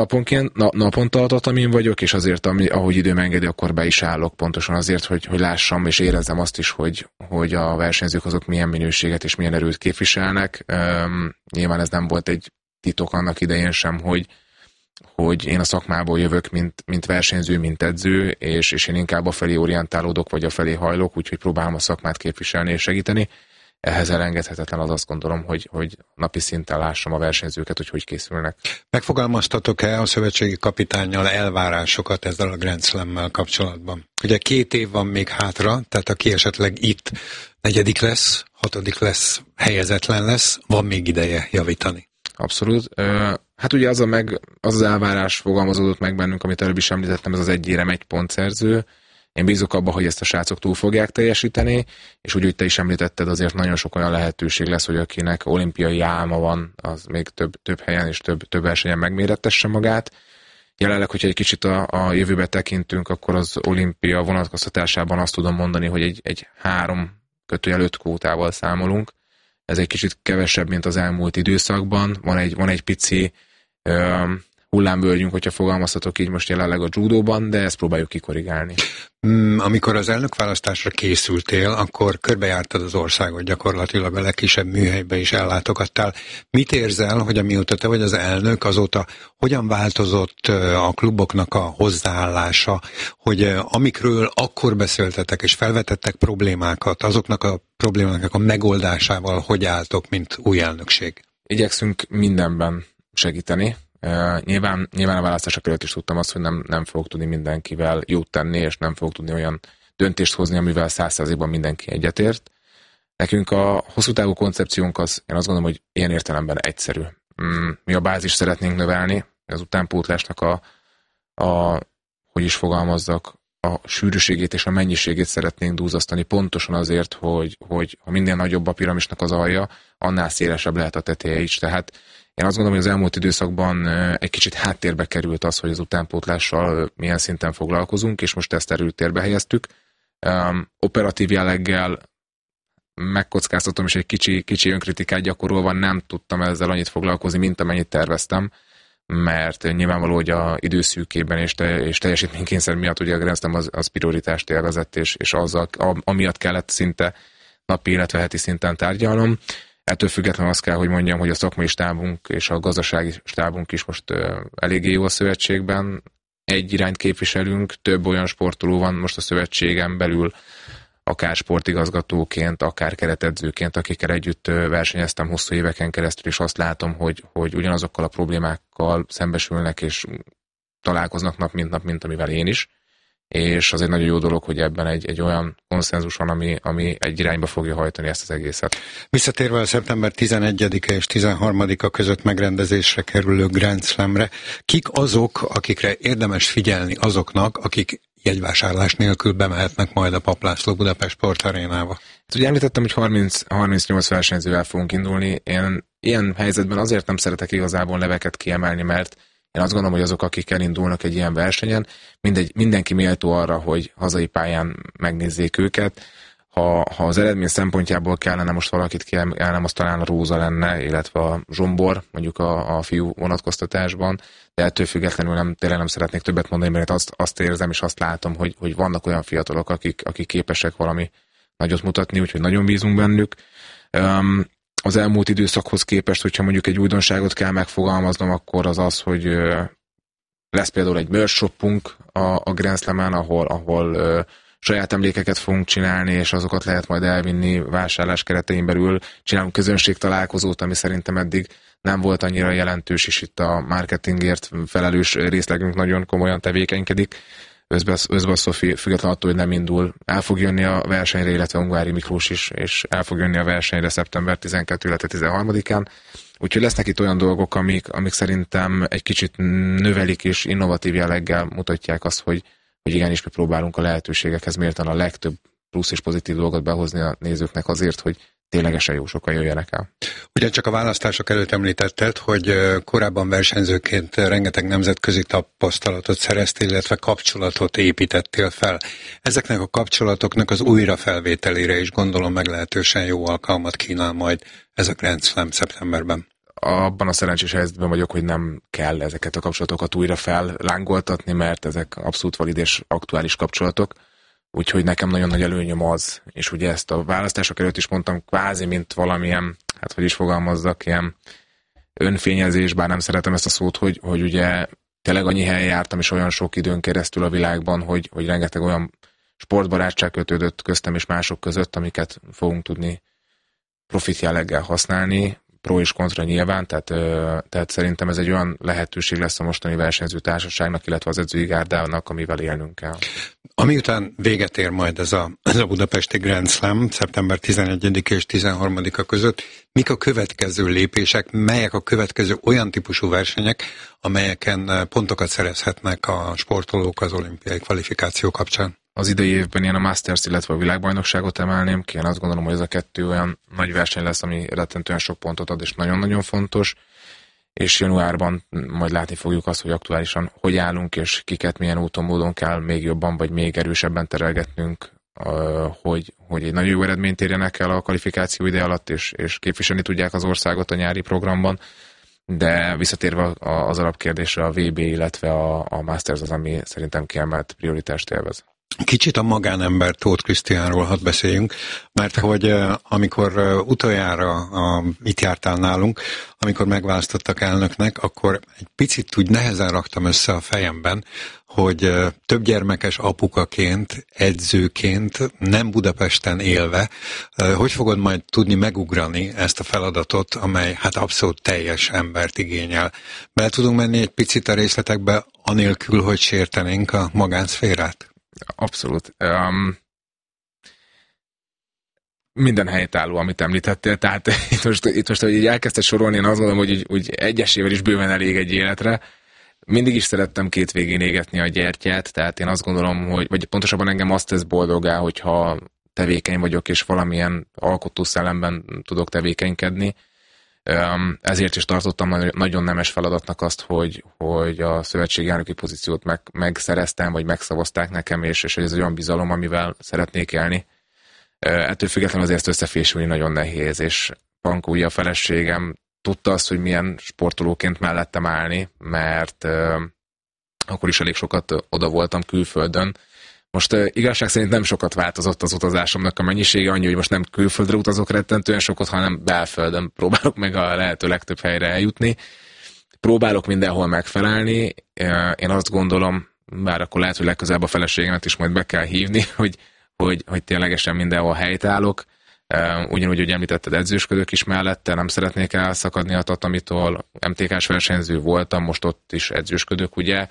Naponta adatamin vagyok, és azért, ahogy időm engedi, akkor be is állok pontosan azért, hogy lássam és érezzem azt is, hogy a versenyzők azok milyen minőséget és milyen erőt képviselnek. Nyilván ez nem volt egy titok annak idején sem, hogy én a szakmából jövök, mint versenyző, mint edző, és én inkább a felé orientálódok, vagy a felé hajlok, úgyhogy próbálom a szakmát képviselni és segíteni. Ehhez elengedhetetlen az, azt gondolom, hogy napi szinten lássam a versenyzőket, hogy készülnek. Megfogalmaztatok-e a szövetségi kapitánnyal elvárásokat ezzel a Grand Slammel kapcsolatban? Ugye 2 év van még hátra, tehát aki esetleg itt 4. lesz, 6. lesz, helyezetlen lesz, van még ideje javítani. Abszolút. Hát ugye az elvárás fogalmazódott meg bennünk, amit előbb is említettem, ez az 1 érem 1 pontszerző. Én bízok abba, hogy ezt a srácok túl fogják teljesíteni, és úgy, hogy te is említetted, azért nagyon sok olyan lehetőség lesz, hogy akinek olimpiai álma van, az még több helyen és több versenyen megmérettesse magát. Jelenleg, hogyha egy kicsit a jövőbe tekintünk, akkor az olimpia vonatkoztatásában azt tudom mondani, hogy egy 3/5 kvótával számolunk. Ez egy kicsit kevesebb, mint az elmúlt időszakban. Van egy pici hullámvölgyünk, hogyha fogalmazhatok így most jelenleg a judóban, de ezt próbáljuk kikorrigálni. Amikor az elnökválasztásra készültél, akkor körbejártad az országot, gyakorlatilag a legkisebb műhelybe is ellátogattál. Mit érzel, hogy amióta te vagy az elnök, azóta hogyan változott a kluboknak a hozzáállása, hogy amikről akkor beszéltetek és felvetettek problémákat, azoknak a problémáknak a megoldásával hogy álltok, mint új elnökség? Igyekszünk mindenben segíteni. Nyilván a választások előtt is tudtam azt, hogy nem fogok tudni mindenkivel jót tenni, és nem fogok tudni olyan döntést hozni, amivel 100%-ban mindenki egyetért. Nekünk a hosszú távú koncepciónk az, én azt gondolom, hogy ilyen értelemben egyszerű. Mi a bázist szeretnénk növelni, az utánpótlásnak hogy is fogalmazzak, a sűrűségét és a mennyiségét szeretnénk dúzasztani pontosan azért, hogy ha minél nagyobb a piramisnak az alja, annál szélesebb lehet a teteje is. Tehát én azt gondolom, hogy az elmúlt időszakban egy kicsit háttérbe került az, hogy az utánpótlással milyen szinten foglalkozunk, és most ezt előtérbe helyeztük. Operatív jelleggel megkockáztatom, és egy kicsi önkritikát gyakorolva nem tudtam ezzel annyit foglalkozni, mint amennyit terveztem, mert nyilvánvaló, hogy a időszűkében és teljesítménykényszer miatt ugye a Grand Slam az prioritást élvezett, és azzal, amiatt kellett szinte napi, illetve heti szinten tárgyalnom. Ettől függetlenül azt kell, hogy mondjam, hogy a szakmai stábunk és a gazdasági stábunk is most eléggé jó a szövetségben. Egy irányt képviselünk, több olyan sportoló van most a szövetségen belül, akár sportigazgatóként, akár keretedzőként, akikkel együtt versenyeztem hosszú éveken keresztül, és azt látom, hogy ugyanazokkal a problémákkal szembesülnek, és találkoznak nap, mint amivel én is. És az egy nagyon jó dolog, hogy ebben egy olyan konszenzus van, ami egy irányba fogja hajtani ezt az egészet. Visszatérve a szeptember 11-e és 13-a között megrendezésre kerülő Grand Slamre, kik azok, akikre érdemes figyelni azoknak, akik jegyvásárlás nélkül bemehetnek majd a Papp László Budapest Sportarénába? Hát ugye említettem, hogy 38 versenyzővel fogunk indulni. Én ilyen helyzetben azért nem szeretek igazából neveket kiemelni, mert én azt gondolom, hogy azok, akik elindulnak egy ilyen versenyen, mindenki méltó arra, hogy hazai pályán megnézzék őket. Ha az eredmény szempontjából kellene most valakit kiemelnem, az talán a Róza lenne, illetve a Zsombor, mondjuk a fiú vonatkoztatásban, de ettől függetlenül tényleg nem szeretnék többet mondani, mert azt érzem és azt látom, hogy vannak olyan fiatalok, akik képesek valami nagyot mutatni, úgyhogy nagyon bízunk bennük. Az elmúlt időszakhoz képest, hogyha mondjuk egy újdonságot kell megfogalmaznom, akkor az, hogy lesz például egy merch shopunk a Grand Slamen, ahol saját emlékeket fogunk csinálni, és azokat lehet majd elvinni vásárlás keretein belül. Csinálunk közönségtalálkozót, ami szerintem eddig nem volt annyira jelentős, és itt a marketingért felelős részlegünk nagyon komolyan tevékenykedik. Özbas Szofi függetlenül attól, hogy nem indul, el fog jönni a versenyre, illetve Ungvári Miklós is, és el fog jönni a versenyre szeptember 12, illetve 13-án. Úgyhogy lesznek itt olyan dolgok, amik szerintem egy kicsit növelik és innovatív jelleggel mutatják azt, hogy igenis mi próbálunk a lehetőségekhez mérten a legtöbb plusz és pozitív dolgot behozni a nézőknek azért, hogy ténylegesen jó sokan jöjjenek el. Ugyancsak a választások előtt említetted, hogy korábban versenyzőként rengeteg nemzetközi tapasztalatot szereztél, illetve kapcsolatot építettél fel. Ezeknek a kapcsolatoknak az újrafelvételére is gondolom meglehetősen jó alkalmat kínál majd ez a Grand Slam szeptemberben. Abban a szerencsés helyzetben vagyok, hogy nem kell ezeket a kapcsolatokat újra fellángoltatni, mert ezek abszolút valid és aktuális kapcsolatok. Úgyhogy nekem nagyon nagy előnyöm az, és ugye ezt a választások előtt is mondtam, kvázi, mint valamilyen, hát hogy is fogalmazzak, ilyen önfényezés, bár nem szeretem ezt a szót, hogy ugye tényleg annyi helyen jártam, és olyan sok időn keresztül a világban, hogy rengeteg olyan sportbarátság kötődött köztem és mások között, amiket fogunk tudni profit jelleggel használni, pro és kontra nyilván, tehát szerintem ez egy olyan lehetőség lesz a mostani versenyző társaságnak, illetve az edzői gárdának, amivel élnünk kell. Amiután véget ér majd ez a budapesti Grand Slam, szeptember 11 és 13-a között, mik a következő lépések, melyek a következő olyan típusú versenyek, amelyeken pontokat szerezhetnek a sportolók az olimpiai kvalifikáció kapcsán? Az idei évben ilyen a Masters, illetve a világbajnokságot emelném ki. Én azt gondolom, hogy ez a kettő olyan nagy verseny lesz, ami rettentően sok pontot ad, és nagyon-nagyon fontos. És januárban majd látni fogjuk azt, hogy aktuálisan hogy állunk, és kiket milyen úton, módon kell még jobban, vagy még erősebben terelgetnünk, hogy egy nagyon jó eredményt érjenek el a kvalifikáció ide alatt, és képviselni tudják az országot a nyári programban. De visszatérve az alapkérdésre, a VB, illetve a Masters az, ami szerintem kiemelt prioritást élvez. Kicsit a magánember Tóth Krisztiánról hadd beszéljünk, mert hogy amikor utoljára itt jártál nálunk, amikor megválasztottak elnöknek, akkor egy picit úgy nehezen raktam össze a fejemben, hogy több gyermekes apukaként, edzőként, nem Budapesten élve, hogy fogod majd tudni megugrani ezt a feladatot, amely hát abszolút teljes embert igényel. Bele tudunk menni egy picit a részletekbe, anélkül, hogy sértenénk a magánszférát? Abszolút. Minden helytálló, amit említettél, tehát itt most, hogy így elkezdted sorolni, én azt gondolom, hogy úgy egyesével is bőven elég egy életre. Mindig is szerettem két végén égetni a gyertyát, tehát én azt gondolom, vagy pontosabban engem azt tesz boldoggá, hogyha tevékeny vagyok, és valamilyen alkotó szellemben tudok tevékenykedni. Ezért is tartottam nagyon nemes feladatnak azt, hogy a szövetségi elnöki pozíciót megszereztem, vagy megszavazták nekem, és ez egy olyan bizalom, amivel szeretnék élni. Ettől függetlenül azért összefésülni nagyon nehéz, és Pankó, ugye a feleségem, tudta azt, hogy milyen sportolóként mellettem állni, mert akkor is elég sokat oda voltam külföldön. Most igazság szerint nem sokat változott az utazásomnak a mennyisége, annyi, hogy most nem külföldre utazok rettentően sokat, hanem belföldön próbálok meg a lehető legtöbb helyre eljutni. Próbálok mindenhol megfelelni. Én azt gondolom, bár akkor lehet, hogy legközelebb a feleségemet is majd be kell hívni, hogy ténylegesen mindenhol helytállok. Ugyanúgy, hogy említetted, edzősködök is mellette, nem szeretnék elszakadni a tatamitól. MTK-s versenyző voltam, most ott is edzősködök, ugye.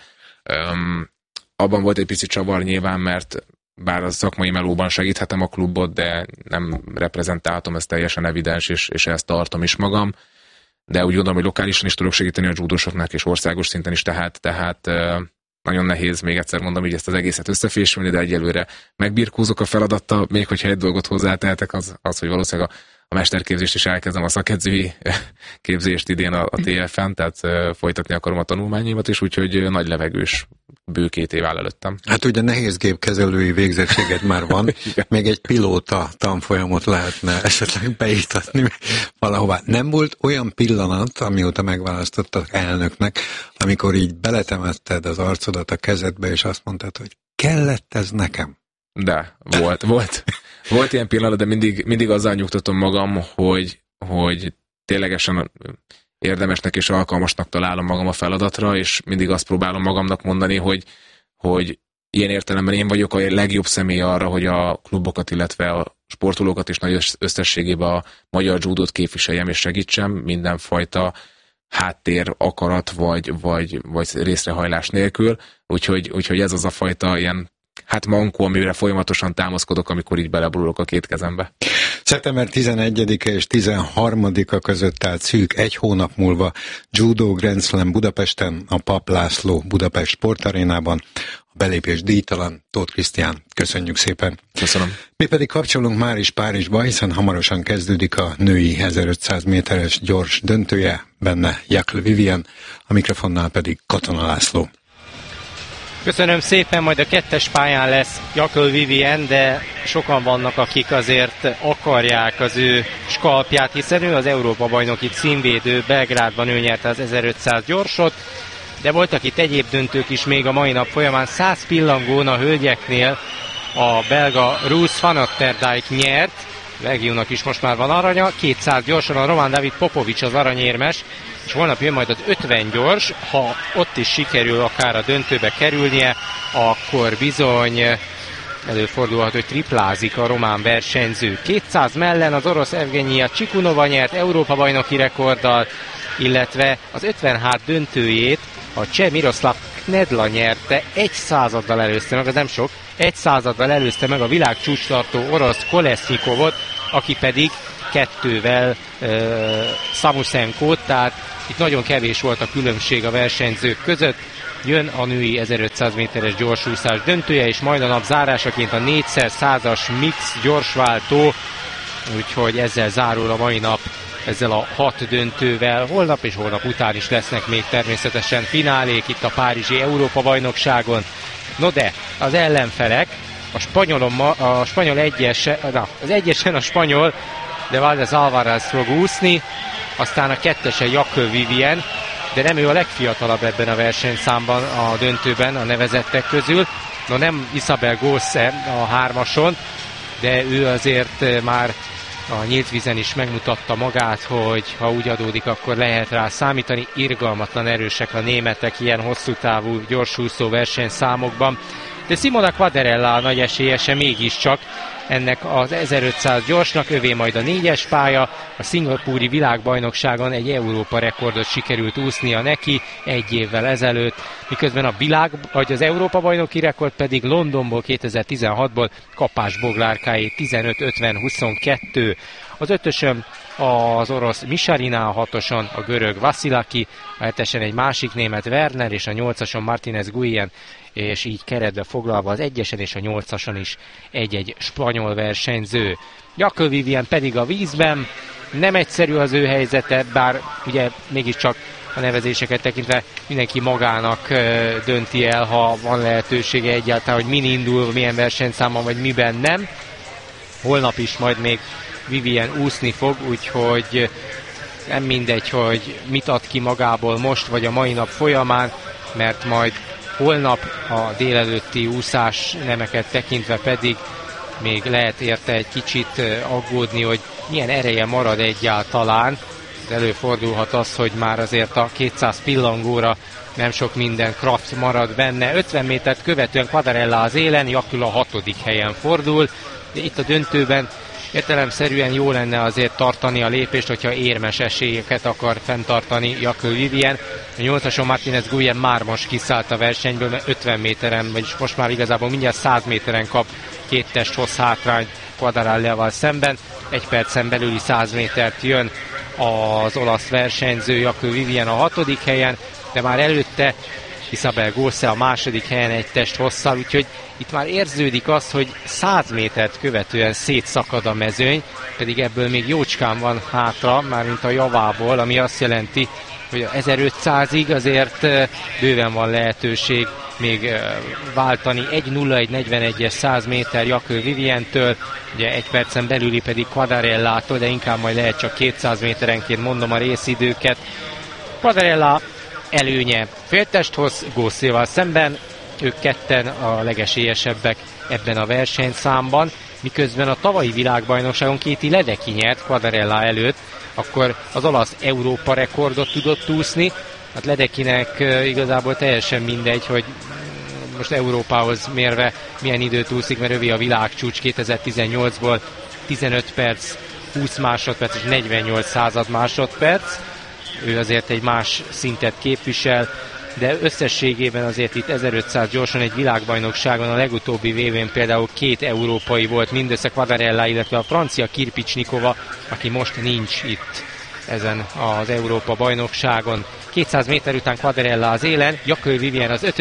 Abban volt egy picit csavar nyilván, mert bár a szakmai melóban segíthetem a klubot, de nem reprezentáltam, ez teljesen evidens, és ezt tartom is magam. De úgy gondolom, hogy lokálisan is tudok segíteni a judósoknak, és országos szinten is, tehát nagyon nehéz, még egyszer mondom, hogy ezt az egészet összefésülni, de egyelőre megbirkózok a feladattal, még hogyha egy dolgot hozzátehetek, az, hogy valószínűleg a mesterképzést is elkezdem, a szakedzői képzést idén a TFN, tehát folytatni akarom a tanulmányaimat is, úgyhogy nagy levegős bő 2 év áll előttem. Hát ugye nehézgépkezelői végzettséged már van, még egy pilóta tanfolyamot lehetne esetleg beítatni valahová. Nem volt olyan pillanat, amióta megválasztottak elnöknek, amikor így beletemetted az arcodat a kezedbe, és azt mondtad, hogy kellett ez nekem? De, volt ilyen pillanat, de mindig azzal nyugtatom magam, hogy ténylegesen érdemesnek és alkalmasnak találom magam a feladatra, és mindig azt próbálom magamnak mondani, hogy ilyen értelemben én vagyok a legjobb személy arra, hogy a klubokat, illetve a sportolókat is nagy összességében a magyar judót képviseljem és segítsem mindenfajta háttér, akarat vagy részrehajlás nélkül. Úgyhogy ez az a fajta ilyen mankó, amire folyamatosan támaszkodok, amikor így beleborulok a két kezembe. Szeptember 11-e és 13-a között állt szűk egy hónap múlva Judo Grand Slam Budapesten, a Papp László Budapest Sportarénában. A belépés díjtalan. Tóth Krisztián, köszönjük szépen. Köszönöm. Mi pedig kapcsolunk már is Párizsba, hiszen hamarosan kezdődik a női 1500 méteres gyors döntője, benne Jakl Vivien, a mikrofonnál pedig Katona László. Köszönöm szépen, majd a kettes pályán lesz Jakl Vivien, de sokan vannak, akik azért akarják az ő skalpját, hiszen ő az Európa-bajnoki címvédő, Belgrádban ő nyerte az 1500 gyorsot, de voltak itt egyéb döntők is még a mai nap folyamán. 100 pillangón a hölgyeknél a belga Ruth van Atterdijk nyert, Belgiumnak is most már van aranya, 200 gyorsan a román David Popovics az aranyérmes, és holnap jön majd az 50 gyors, ha ott is sikerül akár a döntőbe kerülnie, akkor bizony előfordulhat, hogy triplázik a román versenyző. 200 mellen az orosz Evgenyia Csikunova nyert Európa-bajnoki rekorddal, illetve az 50 döntőjét a cseh Miroslav Knedla nyerte, 1/100 előzte meg, az nem sok, 1/100 előzte meg a világ csúcstartó orosz Kolesnikovot, aki pedig 2-vel Samusenkót, tehát itt nagyon kevés volt a különbség a versenyzők között. Jön a női 1500 méteres gyorsúszás döntője, és majd a nap zárásaként a 4x100-as mix gyorsváltó, úgyhogy ezzel zárul a mai nap, ezzel a 6 döntővel. Holnap és holnap után is lesznek még természetesen finálék itt a párizsi Európa-bajnokságon. No de, az ellenfelek, a spanyol az egyesen a spanyol, de Valdez Alvarez fog úszni, aztán a kettesen Jakl Vivien, de nem ő a legfiatalabb ebben a versenyszámban a döntőben a nevezettek közül. No nem Isabel Gosse a 3-ason, de ő azért már a nyílt vízen is megmutatta magát, hogy ha úgy adódik, akkor lehet rá számítani. Irgalmatlan erősek a németek ilyen hosszú távú gyorsúszó versenyszámokban. De Simona Quaderella a nagy esélyese mégiscsak ennek az 1500 gyorsnak, övé majd a 4-es pálya. A szingapúri világbajnokságon egy Európa rekordot sikerült úsznia neki egy évvel ezelőtt, miközben az Európa bajnoki rekord pedig Londonból 2016-ból Kapás Boglárkáé 15:50:22. Az 5-ösön az orosz Misarina, a 6-oson a görög Vasilaki, a 7-esen egy másik német Werner, és a 8-ason Martínez Guillén, és így keretbe foglalva az 1-esen és a 8-ason is egy-egy spanyol versenyző. Jakl Vivien pedig a vízben, nem egyszerű az ő helyzete, bár ugye mégiscsak a nevezéseket tekintve mindenki magának dönti el, ha van lehetősége egyáltalán, hogy min indul, milyen versenyszámban, vagy miben nem. Holnap is majd még Vivien úszni fog, úgyhogy nem mindegy, hogy mit ad ki magából most, vagy a mai nap folyamán, mert majd holnap a délelőtti úszás nemeket tekintve pedig még lehet érte egy kicsit aggódni, hogy milyen ereje marad egyáltalán. Előfordulhat az, hogy már azért a 200 pillangóra nem sok minden kraft marad benne. 50 métert követően Quaderella az élen, Jakl a 6. helyen fordul. De itt a döntőben értelemszerűen jó lenne azért tartani a lépést, hogyha érmes esélyeket akar fenntartani Jakl Vivien. A 8-ason Martínez Guillén már most kiszállt a versenyből, mert 50 méteren, vagyis most már igazából mindjárt 100 méteren kap 2 testhossz hátrányt Quaderellával szemben. 1 percen belüli 100 métert jön az olasz versenyző, Jakl Vivien a 6. helyen, de már előtte Isabel Gosse a 2. helyen 1 test hosszal, úgyhogy itt már érződik az, hogy 100 métert követően szétszakad a mezőny, pedig ebből még jócskán van hátra, mármint a javából, ami azt jelenti, hogy 1500-ig azért bőven van lehetőség még váltani. 1:01:41-es 100 méter Jakl Vivientől, ugye 1 percen belüli pedig Quaderellától, de inkább majd lehet csak 200 méterenként mondom a részidőket. Quaderella előnye féltesthossz Gosséval szemben, ők ketten a legesélyesebbek ebben a versenyszámban, miközben a tavalyi világbajnokságon Katie Ledecky nyert Quaderella előtt, akkor az olasz Európa rekordot tudott úszni. Hát Ledeckynek igazából teljesen mindegy, hogy most Európához mérve milyen időt úszik, mert övé a világcsúcs 2018-ból 15 perc, 20 másodperc és 48 másodperc. Ő azért egy más szintet képvisel, de összességében azért itt 1500 gyorsan egy világbajnokságon a legutóbbi VB-n például 2 európai volt, mindössze Quadarella, illetve a francia Kirpicsnikova, aki most nincs itt ezen az Európa bajnokságon. 200 méter után Quadarella az élen, Jakob Vivien az 5.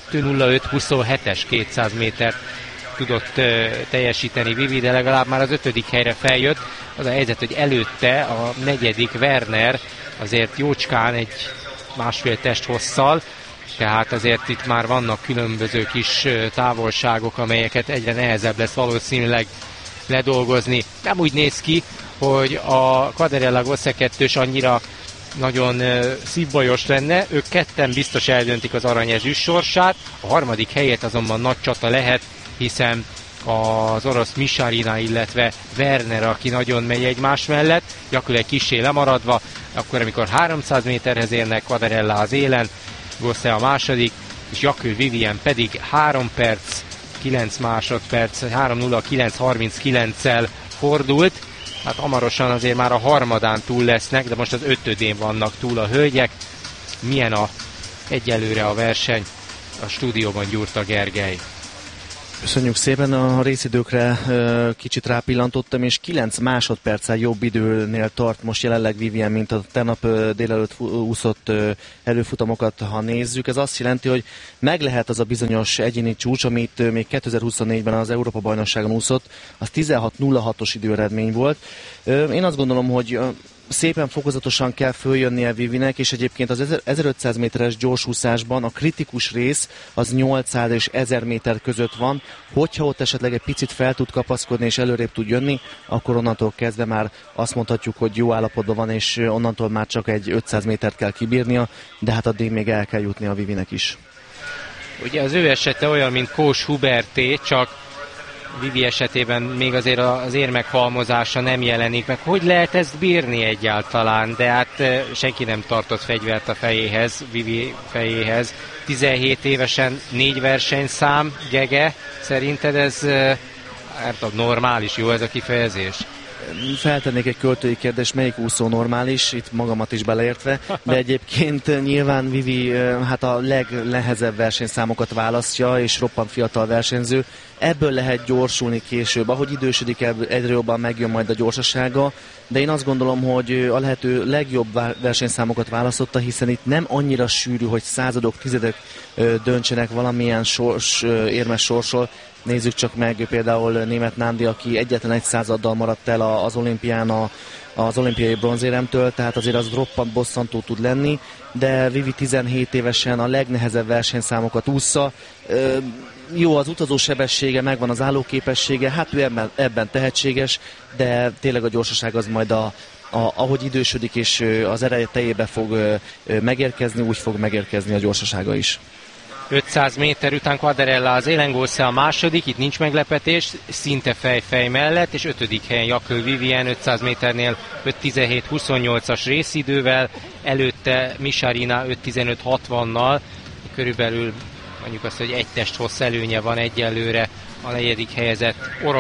2:05:27-es 200 métert tudott teljesíteni Vivi, de legalább már az 5. helyre feljött. Az a helyzet, hogy előtte a 4. Werner azért jócskán egy másfél testhosszal, tehát azért itt már vannak különböző kis távolságok, amelyeket egyre nehezebb lesz valószínűleg ledolgozni. Nem úgy néz ki, hogy a Quadarella Gosse 2-s annyira nagyon szívbajos lenne, ők ketten biztos eldöntik az arany-ezüst sorsát, a 3. helyet azonban nagy csata lehet, hiszen az orosz Misarina, illetve Werner, aki nagyon megy egymás mellett, Jakül egy kissé lemaradva, akkor amikor 300 méterhez érnek, Quadarella az élen, Gosse a második, és Jakob Vivien pedig 3 perc, 9 másodperc, 3:09:39-szel fordult. Hát hamarosan azért már a harmadán túl lesznek, de most az 5-ödén vannak túl a hölgyek. Milyen egyelőre a verseny? A stúdióban Gyurta Gergely. Köszönjük szépen, a részidőkre kicsit rápillantottam, és 9 másodperccel jobb időnél tart most jelenleg Vivien, mint a tegnap délelőtt úszott előfutamokat, ha nézzük. Ez azt jelenti, hogy meg lehet az a bizonyos egyéni csúcs, amit még 2024-ben az Európa-bajnokságon úszott, az 16:06-os időeredmény volt. Én azt gondolom, hogy szépen fokozatosan kell följönnie Vivinek, és egyébként az 1500 méteres gyorsúszásban a kritikus rész az 800 és 1000 méter között van. Hogyha ott esetleg egy picit fel tud kapaszkodni és előrébb tud jönni, akkor onnantól kezdve már azt mondhatjuk, hogy jó állapotban van, és onnantól már csak egy 500 métert kell kibírnia, de hát addig még el kell jutni a Vivinek is. Ugye az ő esete olyan, mint Kós Huberté, csak Vivi esetében még azért az érmeghalmozása nem jelenik meg. Hogy lehet ezt bírni egyáltalán? De hát senki nem tartott fegyvert a fejéhez, Vivi fejéhez. 17 évesen 4 versenyszám, Gege. Szerinted ez normális, jó ez a kifejezés? Feltennék egy költői kérdést, melyik úszó normális, itt magamat is beleértve, de egyébként nyilván Vivi hát a legnehezebb versenyszámokat választja, és roppant fiatal versenyző. Ebből lehet gyorsulni később, ahogy idősödik, egyre jobban megjön majd a gyorsasága, de én azt gondolom, hogy a lehető legjobb versenyszámokat választotta, hiszen itt nem annyira sűrű, hogy századok, tizedek döntsenek valamilyen érmes sorsról. Nézzük csak meg például Németh Nándi, aki egyetlen egy századdal maradt el az olimpián az olimpiai bronzéremtől, tehát azért az roppant bosszantó tud lenni, de Vivi 17 évesen a legnehezebb versenyszámokat ússza. Jó, az utazósebessége, megvan az állóképessége, hát ő ebben tehetséges, de tényleg a gyorsaság az majd ahogy idősödik és az ereje tejébe fog megérkezni, úgy fog megérkezni a gyorsasága is. 500 méter után Quadarella az élen, Gosse a második, itt nincs meglepetés, szinte fej mellett, és 5. helyen Jakob Vivien 500 méternél 5:17:28-as részidővel, előtte Misarina 5:15:60-nal, körülbelül mondjuk azt, hogy egy testhossz előnye van egyelőre a 4. helyezett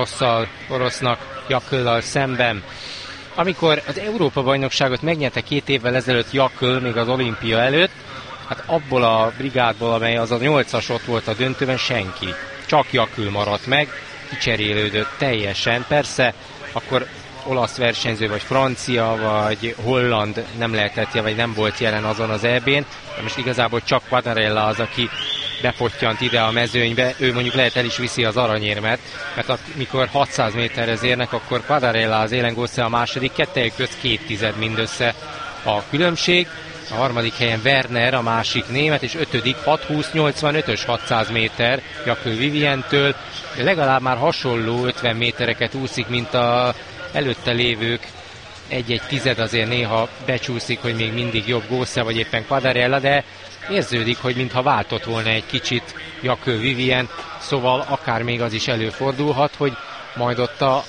orosznak, Jaköllal szemben. Amikor az Európa-bajnokságot megnyerte 2 évvel ezelőtt Jaköl, még az olimpia előtt, hát abból a brigádból, amely az a 8-as ott volt a döntőben, senki. Csak Jakül maradt meg, kicserélődött teljesen. Persze, akkor olasz versenyző, vagy francia, vagy holland nem lehetett, vagy nem volt jelen azon az EB-n, de most igazából csak Quadarella az, aki bepottyant ide a mezőnybe, ő mondjuk lehet el is viszi az aranyérmet, mert amikor 600 méterhez érnek, akkor Quadarella az élen, Gosse a második, kettejük közt 2 mindössze a különbség. A 3. helyen Werner, a másik német, és 5. 6:20:85-ös 600 méter Jakob Vivientől. De legalább már hasonló 50 métereket úszik, mint az előtte lévők. Egy tized azért néha becsúszik, hogy még mindig jobb Gosse, vagy éppen Quadarella, de érződik, hogy mintha váltott volna egy kicsit Jakob Vivien, szóval akár még az is előfordulhat, hogy majd ott a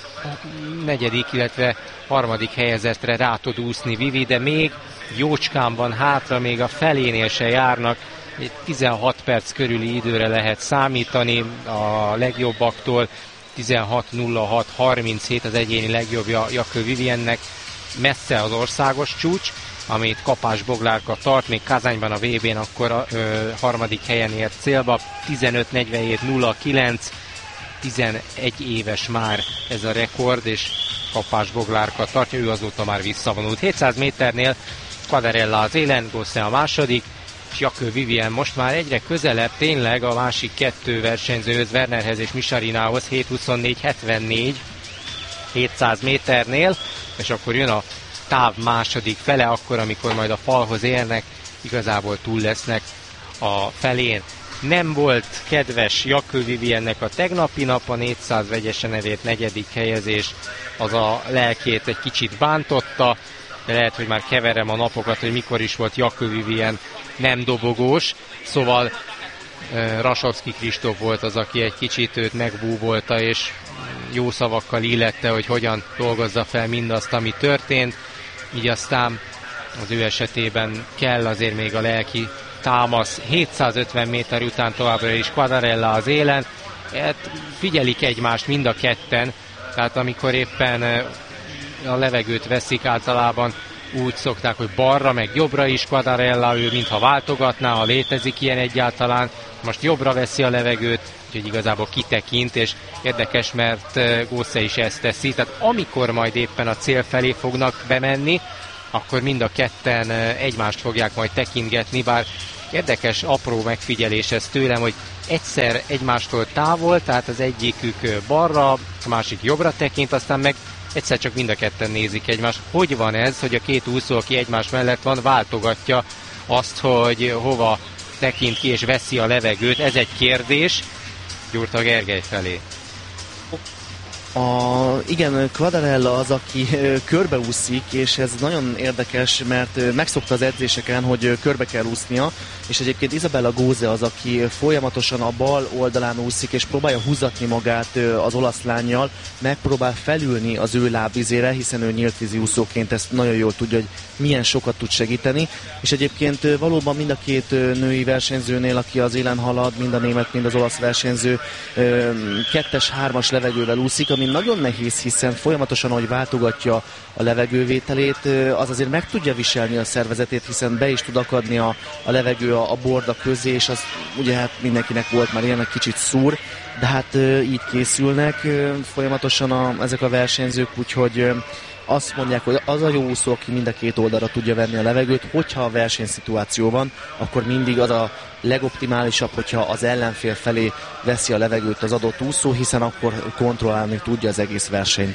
4., illetve 3. helyezettre rá tud úszni Vivi, de még jócskán van hátra, még a felénél se járnak, egy 16 perc körüli időre lehet számítani a legjobbaktól, 16:06:37 az egyéni legjobbja Jakob Viviennek, messze az országos csúcs, amit Kapás Boglárka tart, még Kazányban a VB-n akkor a harmadik helyen ért célba, 15:47:09, 11 éves már ez a rekord, és Kapás Boglárka tartja, ő azóta már visszavonult. 700 méternél Quadarella az élen, Gosset a második, és Jakő Vivien most már egyre közelebb tényleg a másik kettő versenyzőhöz, Wernerhez és Micharinához, 7:24:74 700 méternél, és akkor jön a táv második fele, akkor, amikor majd a falhoz érnek, igazából túl lesznek a felén. Nem volt kedves Jakő Viviennek a tegnapi nap, a 400 vegyesen elért negyedik helyezés, az a lelkét egy kicsit bántotta, de lehet, hogy már keverem a napokat, hogy mikor is volt Jakő Vivien nem dobogós, szóval Rasovszky Kristóf volt az, aki egy kicsit őt megbúvolta, és jó szavakkal illette, hogy hogyan dolgozza fel mindazt, ami történt, így aztán az ő esetében kell azért még a lelki támasz. 750 méter után továbbra is Quadarella az élen, hát figyelik egymást mind a ketten, tehát amikor éppen a levegőt veszik, általában úgy szokták, hogy balra meg jobbra is Quadarella, ő mintha váltogatná, ha létezik ilyen egyáltalán, most jobbra veszi a levegőt, úgyhogy igazából kitekint, és érdekes, mert Gosset is ezt teszi, tehát amikor majd éppen a cél felé fognak bemenni, akkor mind a ketten egymást fogják majd tekintgetni, bár érdekes, apró megfigyelés ez tőlem, hogy egyszer egymástól távol, tehát az egyikük balra, a másik jobbra tekint, aztán meg egyszer csak mind a ketten nézik egymást. Hogy van ez, hogy a két úszó, aki egymás mellett van, váltogatja azt, hogy hova tekint ki és veszi a levegőt? Ez egy kérdés. Gyurta Gergely felé. Igen, Quadarella az, aki körbeúszik, és ez nagyon érdekes, mert megszokta az edzéseken, hogy körbe kell úsznia, és egyébként Isabella Gose az, aki folyamatosan a bal oldalán úszik, és próbálja húzatni magát az olasz lánnyal, megpróbál felülni az ő lábvizére, hiszen ő nyíltvízi úszóként ezt nagyon jól tudja, hogy milyen sokat tud segíteni, és egyébként valóban mind a két női versenyzőnél, aki az élen halad, mind a német, mind az olasz versenyző 2-es, 3-as levegővel úszik, ami nagyon nehéz, hiszen folyamatosan, ahogy váltogatja a levegővételét, az azért meg tudja viselni a szervezetét, hiszen be is tud akadni a levegő a borda közé, és az ugye hát mindenkinek volt már ilyen, egy kicsit szúr, de hát így készülnek folyamatosan ezek a versenyzők, úgyhogy azt mondják, hogy az a jó úszó, aki mind a két oldalra tudja venni a levegőt, hogyha a versenyszituáció van, akkor mindig az a legoptimálisabb, hogyha az ellenfél felé veszi a levegőt az adott úszó, hiszen akkor kontrollálni tudja az egész versenyt.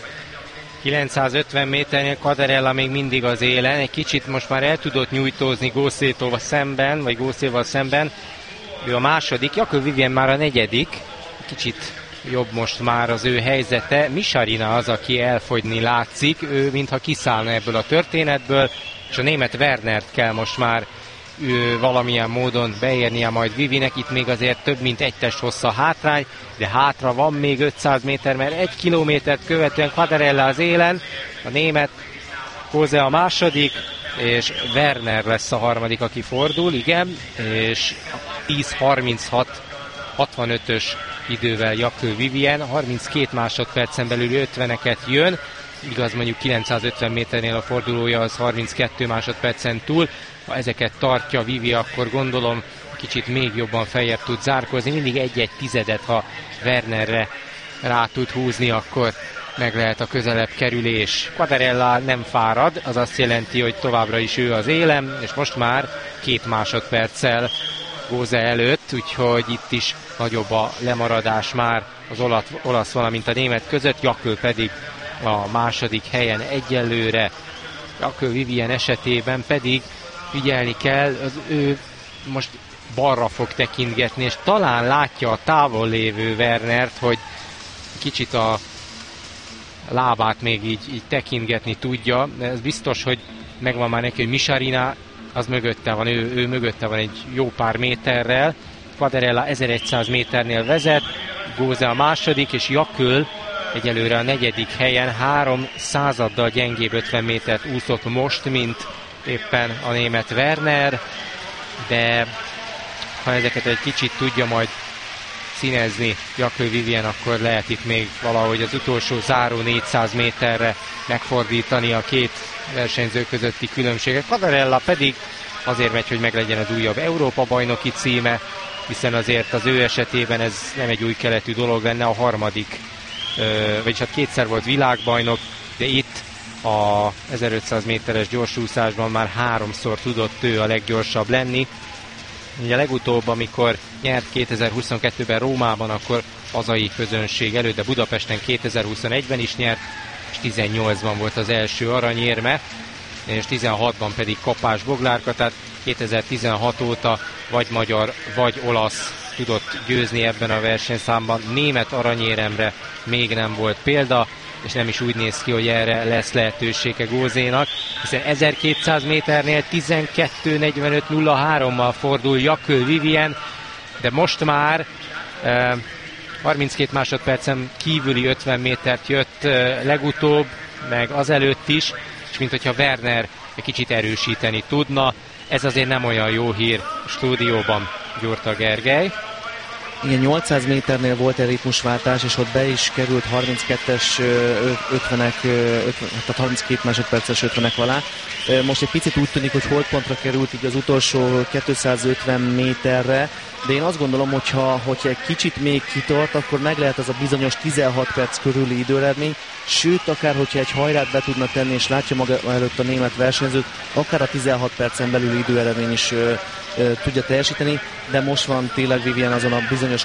950 méternél Quadarella még mindig az élen, egy kicsit most már el tudott nyújtózni Gosséval szemben, vagy Gosséval szemben, ő a második, Jakő Vivien már a negyedik, kicsit jobb most már az ő helyzete. Micharina az, aki elfogyni látszik, ő mintha kiszállna ebből a történetből, és a német Wernert kell most már valamilyen módon beérnie majd Vivinek, itt még azért több mint egy test hossza hátrány, de hátra van még 500 méter, mert 1 kilométert követően Quadarella az élen, a német Gose a második, és Werner lesz a harmadik, aki fordul, igen, és 10:36 65-ös idővel Jakő Vivien, 32 másodpercen belül 50-eket jön, igaz mondjuk 950 méternél a fordulója az 32 másodpercen túl, ha ezeket tartja Vivi, akkor gondolom kicsit még jobban feljebb tud zárkozni, mindig egy-egy tizedet, ha Wernerre rá tud húzni, akkor meg lehet a közelebb kerülés. Quadarella nem fárad, az azt jelenti, hogy továbbra is ő az élen, és most már 2 másodperccel Gose előtt, úgyhogy itt is nagyobb a lemaradás már az olasz, valamint a német között, Jakő pedig a második helyen egyelőre. Jakő Vivien esetében pedig figyelni kell, ő most balra fog tekintgetni, és talán látja a távol lévő Wernert, hogy kicsit a lábát még így tekintgetni tudja. Ez biztos, hogy megvan már neki, hogy Micharina az mögötte van, ő mögötte van egy jó pár méterrel. Quadarella 1100 méternél vezet, Gose a második, és Jakő egyelőre a negyedik helyen, 300-addal gyengébb 50 métert úszott most, mint éppen a német Werner, de ha ezeket egy kicsit tudja majd színezni Jakő Vivien, akkor lehet itt még valahogy az utolsó záró 400 méterre megfordítani a két versenyző közötti különbséget. Quadarella pedig azért megy, hogy meglegyen az újabb Európa-bajnoki címe, hiszen azért az ő esetében ez nem egy új keletű dolog lenne, a harmadik, vagyis hát kétszer volt világbajnok, de itt a 1500 méteres gyorsúszásban már 3-szor tudott ő a leggyorsabb lenni. Ugye legutóbb, amikor nyert 2022-ben Rómában, akkor hazai közönség előtt, de Budapesten 2021-ben is nyert, és 18-ban volt az első aranyérme, és 16-ban pedig Kapás Boglárka, tehát 2016 óta vagy magyar, vagy olasz tudott győzni ebben a versenyszámban. Német aranyéremre még nem volt példa, és nem is úgy néz ki, hogy erre lesz lehetősége Gózénak, hiszen 1200 méternél 12.45.03-mal fordul Jakő Vivien, de most már 32 másodpercen kívüli 50 métert jött legutóbb, meg azelőtt is, és mint hogyha Werner egy kicsit erősíteni tudna. Ez azért nem olyan jó hír a stúdióban, Gyurta Gergely. Igen, 800 méternél volt egy ritmusváltás, és ott be is került 32-es 50-ek, tehát 32 másodperces 50-ek alá. Most egy picit úgy tűnik, hogy holdpontra került így az utolsó 250 méterre, de én azt gondolom, hogyha egy kicsit még kitart, akkor meg lehet az a bizonyos 16 perc körüli időeredmény, sőt, akár hogyha egy hajrát be tudna tenni, és látja maga előtt a német versenyzőt, akár a 16 percen belüli időeredmény is tudja teljesíteni, de most van tényleg Vivien azon a bizonyos